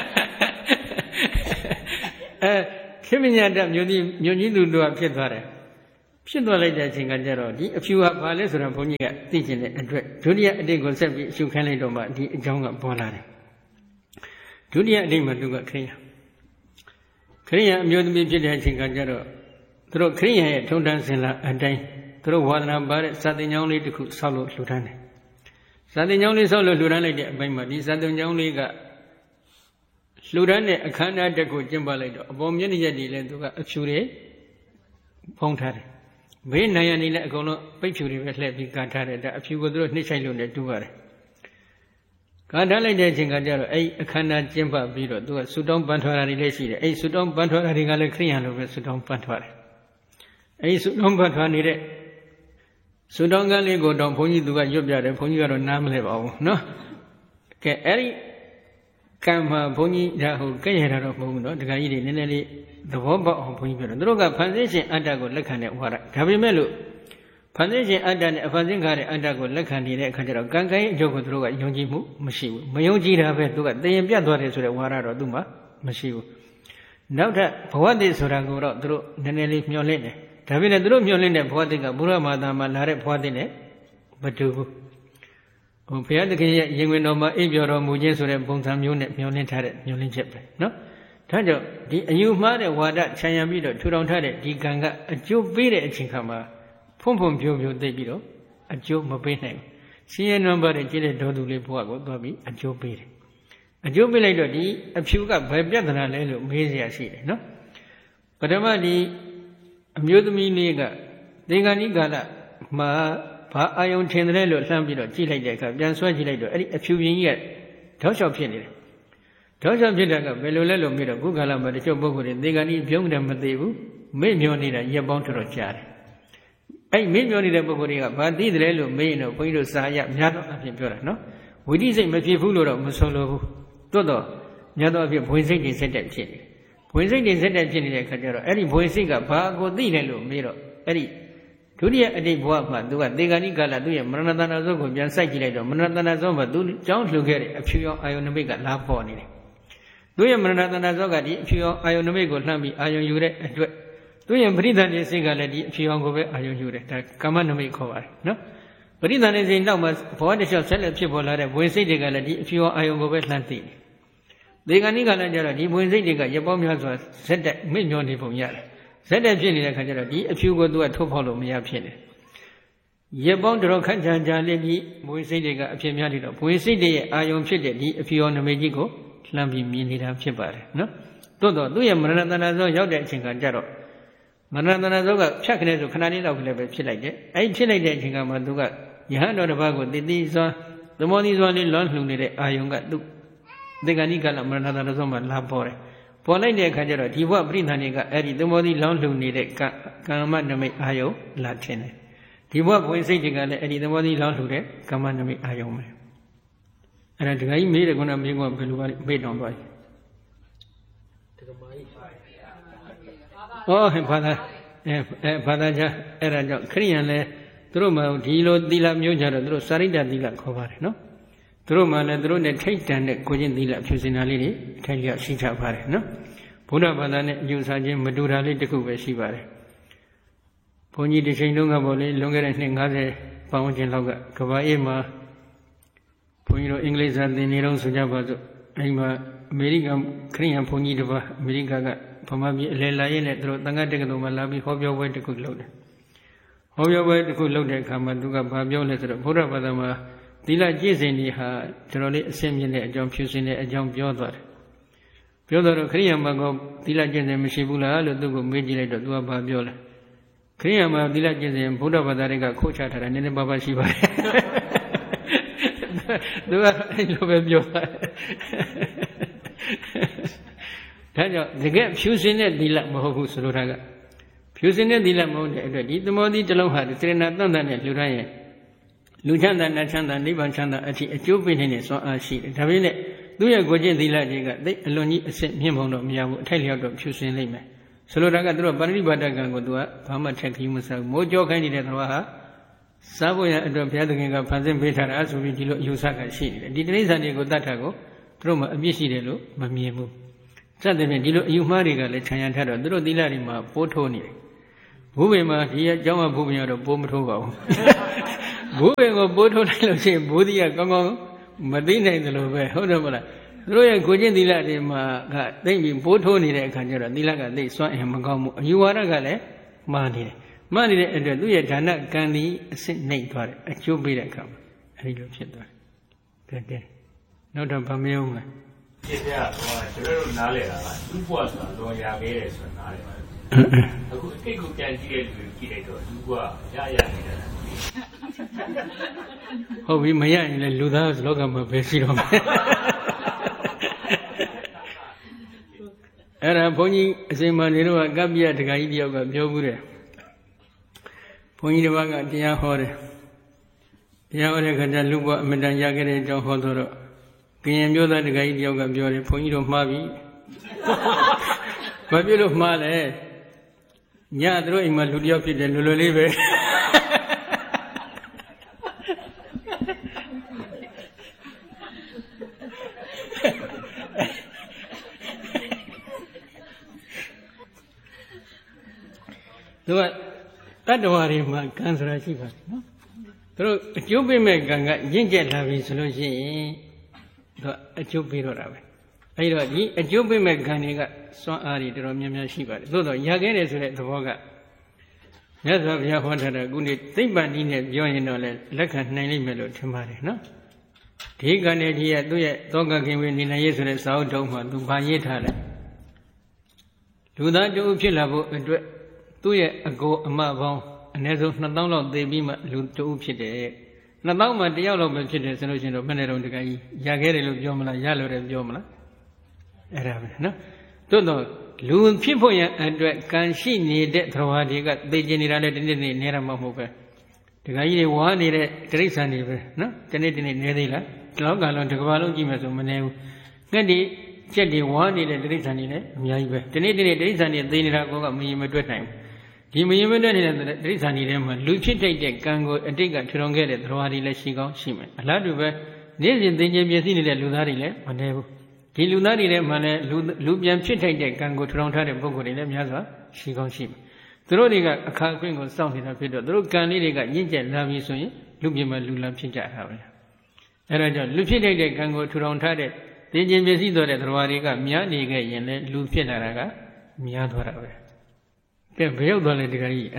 အဲခေပညာတတ်မျိုးကြီးမျိုးကြီးသူတို့ကဖြစ်သွားတယ်ဖြစ်သွားလိုက်တဲ့အချိန်ကကျတော့ဒီအဖြူဟာဘာလဲဆိုတော့ဘုန်းကြီးကသိကျင်တဲ့အတွက်ဒုတိယအတိတ်ကိုဆက်ပြီးအရှုခိုင်းလိုက်တော့မှဒီအကြောင်းကပေါ်လာတယ်ဒုတိယအတိတ်မှာသူကခရိယာခရိယာအမျိုးသမီးဖြစ်တဲ့အချိန်ကကျတော့သူတို့ခရိယာရဲ့ထုံတန်းစင်လာအတိုင်းသူတို့ဝါဒနာပါတဲ့စာသင်ကျောင်းလေးတစ်ခုဆောက်လို့လှူဒန်းတယ်စာသင်ကျောင်းလေးဆောက်လို့လှူဒန်းလိုက်တဲ့အပိုင်းမှာဒီစာသင်ကျောင်းလေးကလှူဒန်းတဲ့အခမ်းအနားတစ်ခုကျင်းပလိုက်တော့အပေါ်မျက်နှာရက်တွေလည်းသူကအဖြူတွေဖုံးထားတယ်ဘေးနိုင်ရနေလည်းအကုန်လုံးပိတ်ဖြူတွေပဲလှည့်ပြီးကာထားတယ်ဒါအဖြူကိုသူတို့နှိမ့်ဆိုင်လို့လည်းတူပါတယ်ကာထားလိုက်တဲ့အချိန်ကကျတော့အဲ့အခမ်းအနားကျင်းပပြီးတော့သူကဆူတောင်းပန်းထွားတာတွေလည်းရှိတယ်အဲ့ဆူတောင်းပန်းထွားတာတွေကလည်းခရိယာလိုပဲဆူတောင်းပန်းထွားတယ်အဲ့ဆူတောင်းပန်းထွားနေတဲ့ဆူတောင်းကလေးကိုတော့ဘုန်းကြီးသူကရွတ်ပြတယ်ဘုန်းကြီးကတော့နားမလဲပါဘူးနော်ကဲအဲ့ဒီကံမှာဘုန်းကြီးဒါဟုတ်ကဲ့ရတာတော့မဟုတ်ဘူးနော်ဒကာကြီးတွေနည်းနည်းလေးသဘောပေါက်အောင်ဘုန်းကြီးပြောတယ်သူတို့ကဖန်ဆင်းရှင်အတ္တကိုလက်ခံတဲ့ဝါဒဒါပေမဲ့လို့ဖန်ဆင်းရှင်အတ္တနဲ့အဖန်ဆင်းခါတဲ့အတ္တကိုလက်ခံနေတဲ့အခါကျတော့ကံကံရဲ့အကျိုးကိုသူတို့ကယုံကြည်မှုမရှိဘူးမယုံကြည်တာပဲသူကတရင်ပြတ်သွားတယ်ဆိုတဲ့ဝါဒတော့သူမှမရှိဘူးနောက်ထပ်ဘဝတည်ဆိုတာကိုတော့သူတို့နည်းနည်းလေးမျှော်လင့်တယ်ဒါပေမဲ့သူတို့မျှော်လင့်တဲ့ဘဝတည်ကဘုရားမာသာမှာလာတဲ့ဘဝတည်နဲ့မတူဘူးဟိုဘုရားသခင်ရဲ့ရင်ဝင်တော်မှာအိပ်ပျော်တော်မူခြင်းဆိုတဲ့ပုံစံမျိုးနဲ့မျှော်လင့်ထားတဲ့မျှော်လင့်ချက်ပဲနော်ဒါကြောင့်ဒီအယူမှားတဲ့ဝါဒခြံရံပြီးတော့ထူထောင်ထားတဲ့ဒီကံကအကျိုးပေးတဲ့အချိန်ခါမှာဖုံဖုံပြိုပြိုသိပြီးတော့အကျိုးမပေးနိုင်ဘူးရှင်ရဲ့နံပါတ်တဲ့ကျင့်တဲ့ဒေါသူလေးဘဝကိုသွားပြီးအကျိုးပေးတယ်အကျိုးပေးလိုက်တော့ဒီအဖြူကဘယ်ပြဿနာလဲလို့မေးစရာရှိတယ်နော်ပထမဒီအမျိုးသမီးလေးကသင်္ကန်းဤကာလမှာဘာအာယုံထင်တယ်လို့လှမ်းပြီးတော့ကြည့်လိုက်တဲ့အခါပြန်ဆွဲကြည့်လိုက်တော့အဲ့ဒီအဖြူပြင်းကြီးကထောက်လျှောက်ဖြစ်နေတယ်ထောက်လျှောက်ဖြစ်တာကဘယ်လိုလဲလို့မေးတော့ခုကာလမှာတချို့ပုဂ္ဂိုလ်တွေသင်္ကန်းဤပြုံးတယ်မသိဘူးမေ့မျောနေတာရက်ပေါင်းတော်တော်ကြာတယ်အဲ့မေ့မျောနေတဲ့ပုဂ္ဂိုလ်တွေကဘာသိတယ်လို့မေးရင်တော့ဘုန်းကြီးတို့စာရများတော့အဖြစ်ပြောတာနော်ဝိသိစိတ်မဖြစ်ဘူးလို့တော့မဆိုလိုဘူးတွတ်တော့များတော့အဖြစ်ဘွေစိတ်တွေစက်တက်ဖြစ်နေဘွေစိတ်တွေစက်တက်ဖြစ်နေတဲ့အခါကျတော့အဲ့ဒီဘွေစိတ်ကဘာကိုသိတယ်လို့မေးတော့အဲ့ဒီဒုတိယအတိတ်ဘဝမှာသူကသေဂာနိကာလသူ့ရဲ့မရဏတဏ္ဍဇောကိုပြန်စိုက်ကြည့်လိုက်တော့မရဏတဏ္ဍဇောမှာသူကြောင်းလှုပ်ခဲ့တဲ့အဖြူရောင်အာယုန်နမိတ်ကလာပေါ်နေတယ်သူ့ရဲ့မရဏတဏ္ဍဇောကဒီအဖြူရောင်အာယုန်နမိတ်ကိုလှမ်းပြီးအာယုန်ယူတဲ့အတွက်သူ့ရဲ့ပရိသန္တိစိတ်ကလည်းဒီအဖြူရောင်ကိုပဲအာယုန်ယူတယ်ဒါကာမနမိတ်ခေါ်ပါတယ်နော်ပရိသန္တိစိတ်နောက်မှာဘဝတစ်လျှောက်ဆက်လက်ဖြစ်ပေါ်လာတဲ့ဘဝင်စိတ်တွေကလည်းဒီအဖြူရောင်အာယုန်ကိုပဲလှမ်းသိတယ်သေဂာနိကာလကျတော့ဒီဘဝင်စိတ်တွေကရပောင်းများစွာဇက်တက်မိ့မျောနေပုံရတယ်ဇက်တက်ဖြစ်နေတဲ့ခါကျတော့ဒီအဖြူကိုသူကထုတ်ဖောက်လို့မရဖြစ်တယ်ရပောင်းတော်ခန့်ချန်ချာလေးပြီးဘဝင်စိတ်တွေကအဖြစ်များနေတော့ဘဝင်စိတ်တွေရဲ့အာယုံဖြစ်တဲ့ဒီအဖြူရောင်နမိတ်ကြီးကိုလှမ်းပြီးမြင်နေတာဖြစ်ပါတယ်နော်သို့တော့သူ့ရဲ့မရဏတဏ္ဍဇောရောက်တဲ့အချိန်ကကျတော့မရဏတဏ္ဍဇောကဖြတ်ခနဲ့ဆိုခဏလေးတော့လည်းပဲဖြစ်လိုက်တယ်အဲ့ဖြစ်လိုက်တဲ့အချိန်ကမှသူကယဟန်တော်တစ်ပါးကိုတည်တည်စွာသမောတိစွာလေးလွန်လှူနေတဲ့အာယုံကသူသေဂာနိကာလမရဏတဏ္ဍဇောမှာလာပေါ်တယ်ပေါ်လိုက်တဲ့အခါကျတော့ဒီဘဝပရိသန္တိကအဲ့ဒီသမောတိလောင်းလှူနေတဲ့ကာမနမိတ်အာယုံလာထင်တယ်ဒီဘဝဘဝင်စိတ်တွေကလည်းအဲ့ဒီသဘောသီးလောင်းလှူတဲ့ကာမနမိတ်အာယုံပဲအဲ့ဒါဒကာကြီးမေးတယ်ခုနမေးကဘယ်လိုပါလဲမေးတောင်သွားပြီဒကာမကြီးဟောဟဲ့ဘာသာအဲအဲဘာသာကြအဲ့ဒါကြောင့်ခရိယန်လည်းသူတို့မှဒီလိုသီလမျိုးကြတော့သူတို့စာရိတ္တသီလခေါ်ပါတယ်နော်သူတို့မှလည်းသူတို့နဲ့ထိတ်တန်တဲ့ကိုချင်းသီလဖြူစင်တာလေးတွေထိုက်လျက်ရှိကြပါတယ်နော်ဘုရားဘာသာနဲ့အယူဆချင်းမတူတာလေးတစ်ခုပဲရှိပါတယ်ဘုန်းကြီးတစ်ချိန်လုံးကပေါ့လေလွန်ခဲ့တဲ့နှစ်၅၀ပတ်ဝန်းကျင်လောက်ကကဘာအေးမှာဘုန်းကြီးတို့အင်္ဂလိပ်စာသင်နေတော့ဆိုကြပါစို့အဲဒီမှာအမေရိကန်ခရစ်ယာန်ဘုန်းကြီးတစ်ပါးအမေရိကကဗမာပြည်အလယ်လာရင်လည်းသူတို့တန်ခါတက္ကသိုလ်မှာလာပြီးဟောပြောပွဲတစ်ခုလုပ်တယ်ဟောပြောပွဲတစ်ခုလုပ်တဲ့အခါမှာသူကဘာပြောလဲဆိုတော့ဘုရားဘာသာမှာသီလကျင့်စဉ်တွေဟာတော်တော်လေးအဆင့်မြင့်တဲ့အကြောင်းဖြူစင်တဲ့အကြောင်းပြောသွားတယ်ပြောတော့ခရစ်ယာန်ဘက်ကသီလကျင့်စဉ်မရှိဘူးလားလို့သူကမေးကြည့်လိုက်တော့သူကဘာပြောလဲခရိယာမှာသီလကျင့်စဉ်ဘုရားဘာသာတွေကခိုးချထားတာနည်းနည်းပါးပါးရှိပါတယ်သူကအဲ့လိုပဲပြောတာဒါကြောင့်တကယ်ဖြူစင်တဲ့သီလမဟုတ်ဘူးဆိုလိုတာကဖြူစင်တဲ့သီလမဟုတ်တဲ့အတွက်ဒီသမောတိတစ်လုံးဟာစေရနာတန်တန်နဲ့လှူဒါန်းရဲ့လူချမ်းသာနတ်ချမ်းသာနိဗ္ဗာန်ချမ်းသာအထိအကျိုးပေးနေတဲ့စွမ်းအားရှိတယ်ဒါပေမဲ့သူ့ရဲ့ကိုယ်ကျင့်သီလကြီးကသိအလွန်ကြီးအစစ်မြင့်ဖို့တော့မရဘူးအထိုက်လျောက်တော့ဖြူစင်လိမ့်မယ်ဆိုလိုတာကသူတို့ပါဠိပါဒကံကိုသူကဘာမှထက်ခီးမစားဘူးမိုးကြောခိုင်းနေတဲ့သဘာဟာစားဖို့ရအတွက်ဘုရားသခင်ကဖန်ဆင်းပေးထားတာဆိုပြီးဒီလိုအယူဆကရှိနေတယ်ဒီတိရစ္ဆာန်တွေကိုတတ်တာကိုသူတို့မှအပြစ်ရှိတယ်လို့မမြင်ဘူးစသဖြင့်ဒီလိုအယူမှားတွေကလည်းခြံရံထားတော့သူတို့သီလတွေမှာပိုးထိုးနေတယ်ဘုပင်မှာဒီအကြောင်းကဘုပင်ကတော့ပိုးမထိုးပါဘူးဘုပင်ကိုပိုးထိုးလိုက်လို့ရှိရင်ဘိုးသီးကကောင်းကောင်းမသိနိုင်တယ်လို့ပဲဟုတ်တယ်မလားသူတို့ရဲ့ကိုကျင့်သီလတွေမှာကသိမ့်ပြီးပိုးထိုးနေတဲ့အခါကျတော့သီလကသိစွမ်းအင်မကောင်းဘူးအယူဝါဒကလည်းမှားနေတယ်မှားနေတဲ့အတွက်သူ့ရဲ့ဌာနကံဒီအစစ်နှိပ်သွားတယ်အကျိုးပေးတဲ့အခါမှာအဲဒီလိုဖြစ်သွားတယ်ကဲကဲနောက်တော့ဗမေယုံလားဒီပြတော့ကျွန်တော်တို့နားလဲတာကသူ့ဘွားဆိုတာလောရခဲ့တယ်ဆိုတာနားလဲပါအခုအကိတ်ကိုပြန်ကြည့်တဲ့လူကြည့်လိုက်တော့သူကရရနေတယ်ဟုတ်ပြီမရရင်လည်းလူသားလောကမှာပဲရှိတော့မယ်အဲ့ဒါဘုန်းကြီးအစဉ်မှနေတော့ကပ္ပိယတခါကြီးတယောက်ကပြောဘူးတဲ့ဘုန်းကြီးတစ်ပါးကတရားဟောတယ်တရားဟောတဲ့ခါကျလူဘဝအမတန်ရခဲ့တဲ့အကြောင်းဟောတော့ကရင်မျိုးသားတခါကြီးတယောက်ကပြောတယ်ဘုန်းကြီးတို့မှားပြီဘာဖြစ်လို့မှားလဲညသူတို့အိမ်မှာလူတယောက်ဖြစ်တယ်လွယ်လွယ်လေးပဲသူကတတ္တဝါတွေမှာကံဆိုတာရှိပါတယ်နော်သူတို့အကျိုးပေးမဲ့ကံကရင့်ကျက်လာပြီဆိုလို့ရှိရင်သူကအကျိုးပေးတော့တာပဲအဲဒီတော့ဒီအကျိုးပေးမဲ့ကံတွေကစွမ်းအားတွေတော်တော်များများရှိပါတယ်သို့တော့ရခဲ့တယ်ဆိုတဲ့သဘောကမြတ်စွာဘုရားဟောထားတဲ့ခုနေ့သိပ္ပံနည်းနဲ့ပြောရင်တော့လည်းလက်ခံနိုင်လိမ့်မယ်လို့ထင်ပါတယ်နော်ဒီကံတွေကြီးကသူ့ရဲ့သောကခင်ဝေနေနိုင်ရေးဆိုတဲ့စာအုပ်တုံးမှာသူဗာရေးထားတယ်လူသားတူဖြစ်လာဖို့အတွက်သူ့ရဲ့အကိုအမပေါင်းအနည်းဆုံးနှစ်သောင်းလောက်သေပြီးမှလူတူဖြစ်တယ်နှစ်သောင်းမှတယောက်လောက်ပဲဖြစ်တယ်ဆိုလို့ရှိရင်တော့မနေ့တုန်းတကကြီးရခဲ့တယ်လို့ပြောမလားရလို့တယ်ပြောမလားအဲ့ဒါပဲနော်သို့တော့လူဖြစ်ဖို့ရန်အတွက်ကံရှိနေတဲ့သရဝါတွေကသိကျင်နေတာလည်းဒီနေ့နေ့နေရမှာမဟုတ်ပဲတကကြီးတွေဝါနေတဲ့တိရစ္ဆာန်တွေပဲနော်ဒီနေ့ဒီနေ့နေသေးလားဒီလောကလုံးတစ်ကမ္ဘာလုံးကြည့်မယ်ဆိုမနေဘူးငှက်ဒီချက်တွေဝါနေတဲ့တိရစ္ဆာန်တွေလည်းအများကြီးပဲဒီနေ့ဒီနေ့တိရစ္ဆာန်တွေသိနေတာကောကမရင်မတွက်နိုင်ဘူးဒီမရင်မတွက်နေတဲ့တိရစ္ဆာန်တွေထဲမှာလူဖြစ်တတ်တဲ့ကံကိုအတိတ်ကထူထောင်ခဲ့တဲ့သရဝါတွေလည်းရှိကောင်းရှိမယ်အလားတူပဲနေ့စဉ်သိကျင်ပြည့်စည်နေတဲ့လူသားတွေလည်းမနေဘူးဒီလူသားတွေထဲမှာလည်းလူလူပြန်ဖြစ်ထိုက်တဲ့ကံကိုထူထောင်ထားတဲ့ပုဂ္ဂိုလ်တွေလည်းများစွာရှိကောင်းရှိမယ်သူတို့တွေကအခါအခွင့်ကိုစောင့်နေတာဖြစ်တော့သူတို့ကံလေးတွေကညင့်ကျက်လာပြီဆိုရင်လူပြင်းမှာလူလံဖြစ်ကြတာပဲအဲဒါကြောင့်လူဖြစ်ထိုက်တဲ့ကံကိုထူထောင်ထားတဲ့သိကျင်ပြည့်စည်တော်တဲ့သရဝါတွေကများနေခဲ့ရင်လည်းလူဖြစ်လာတာကများသွားတာပဲကဲဘယ်ရောက်သွားလဲဒီကကြီး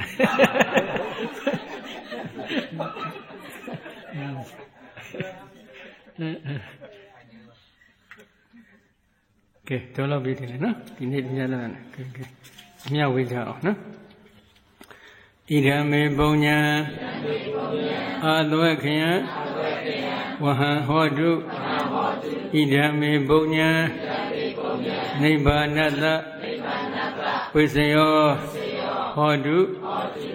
ကဲတော်လောက်ပြီတယ်နော်ဒီနေ့ညလာတယ်ကဲကဲအမြဝေးကြအောင်နော်ဣဒံမေပုံညာအာသဝခယံဝဟံဟောတုဣဒံမေပုံညာနိဗ္ဗာနတဝိစယောဟောတု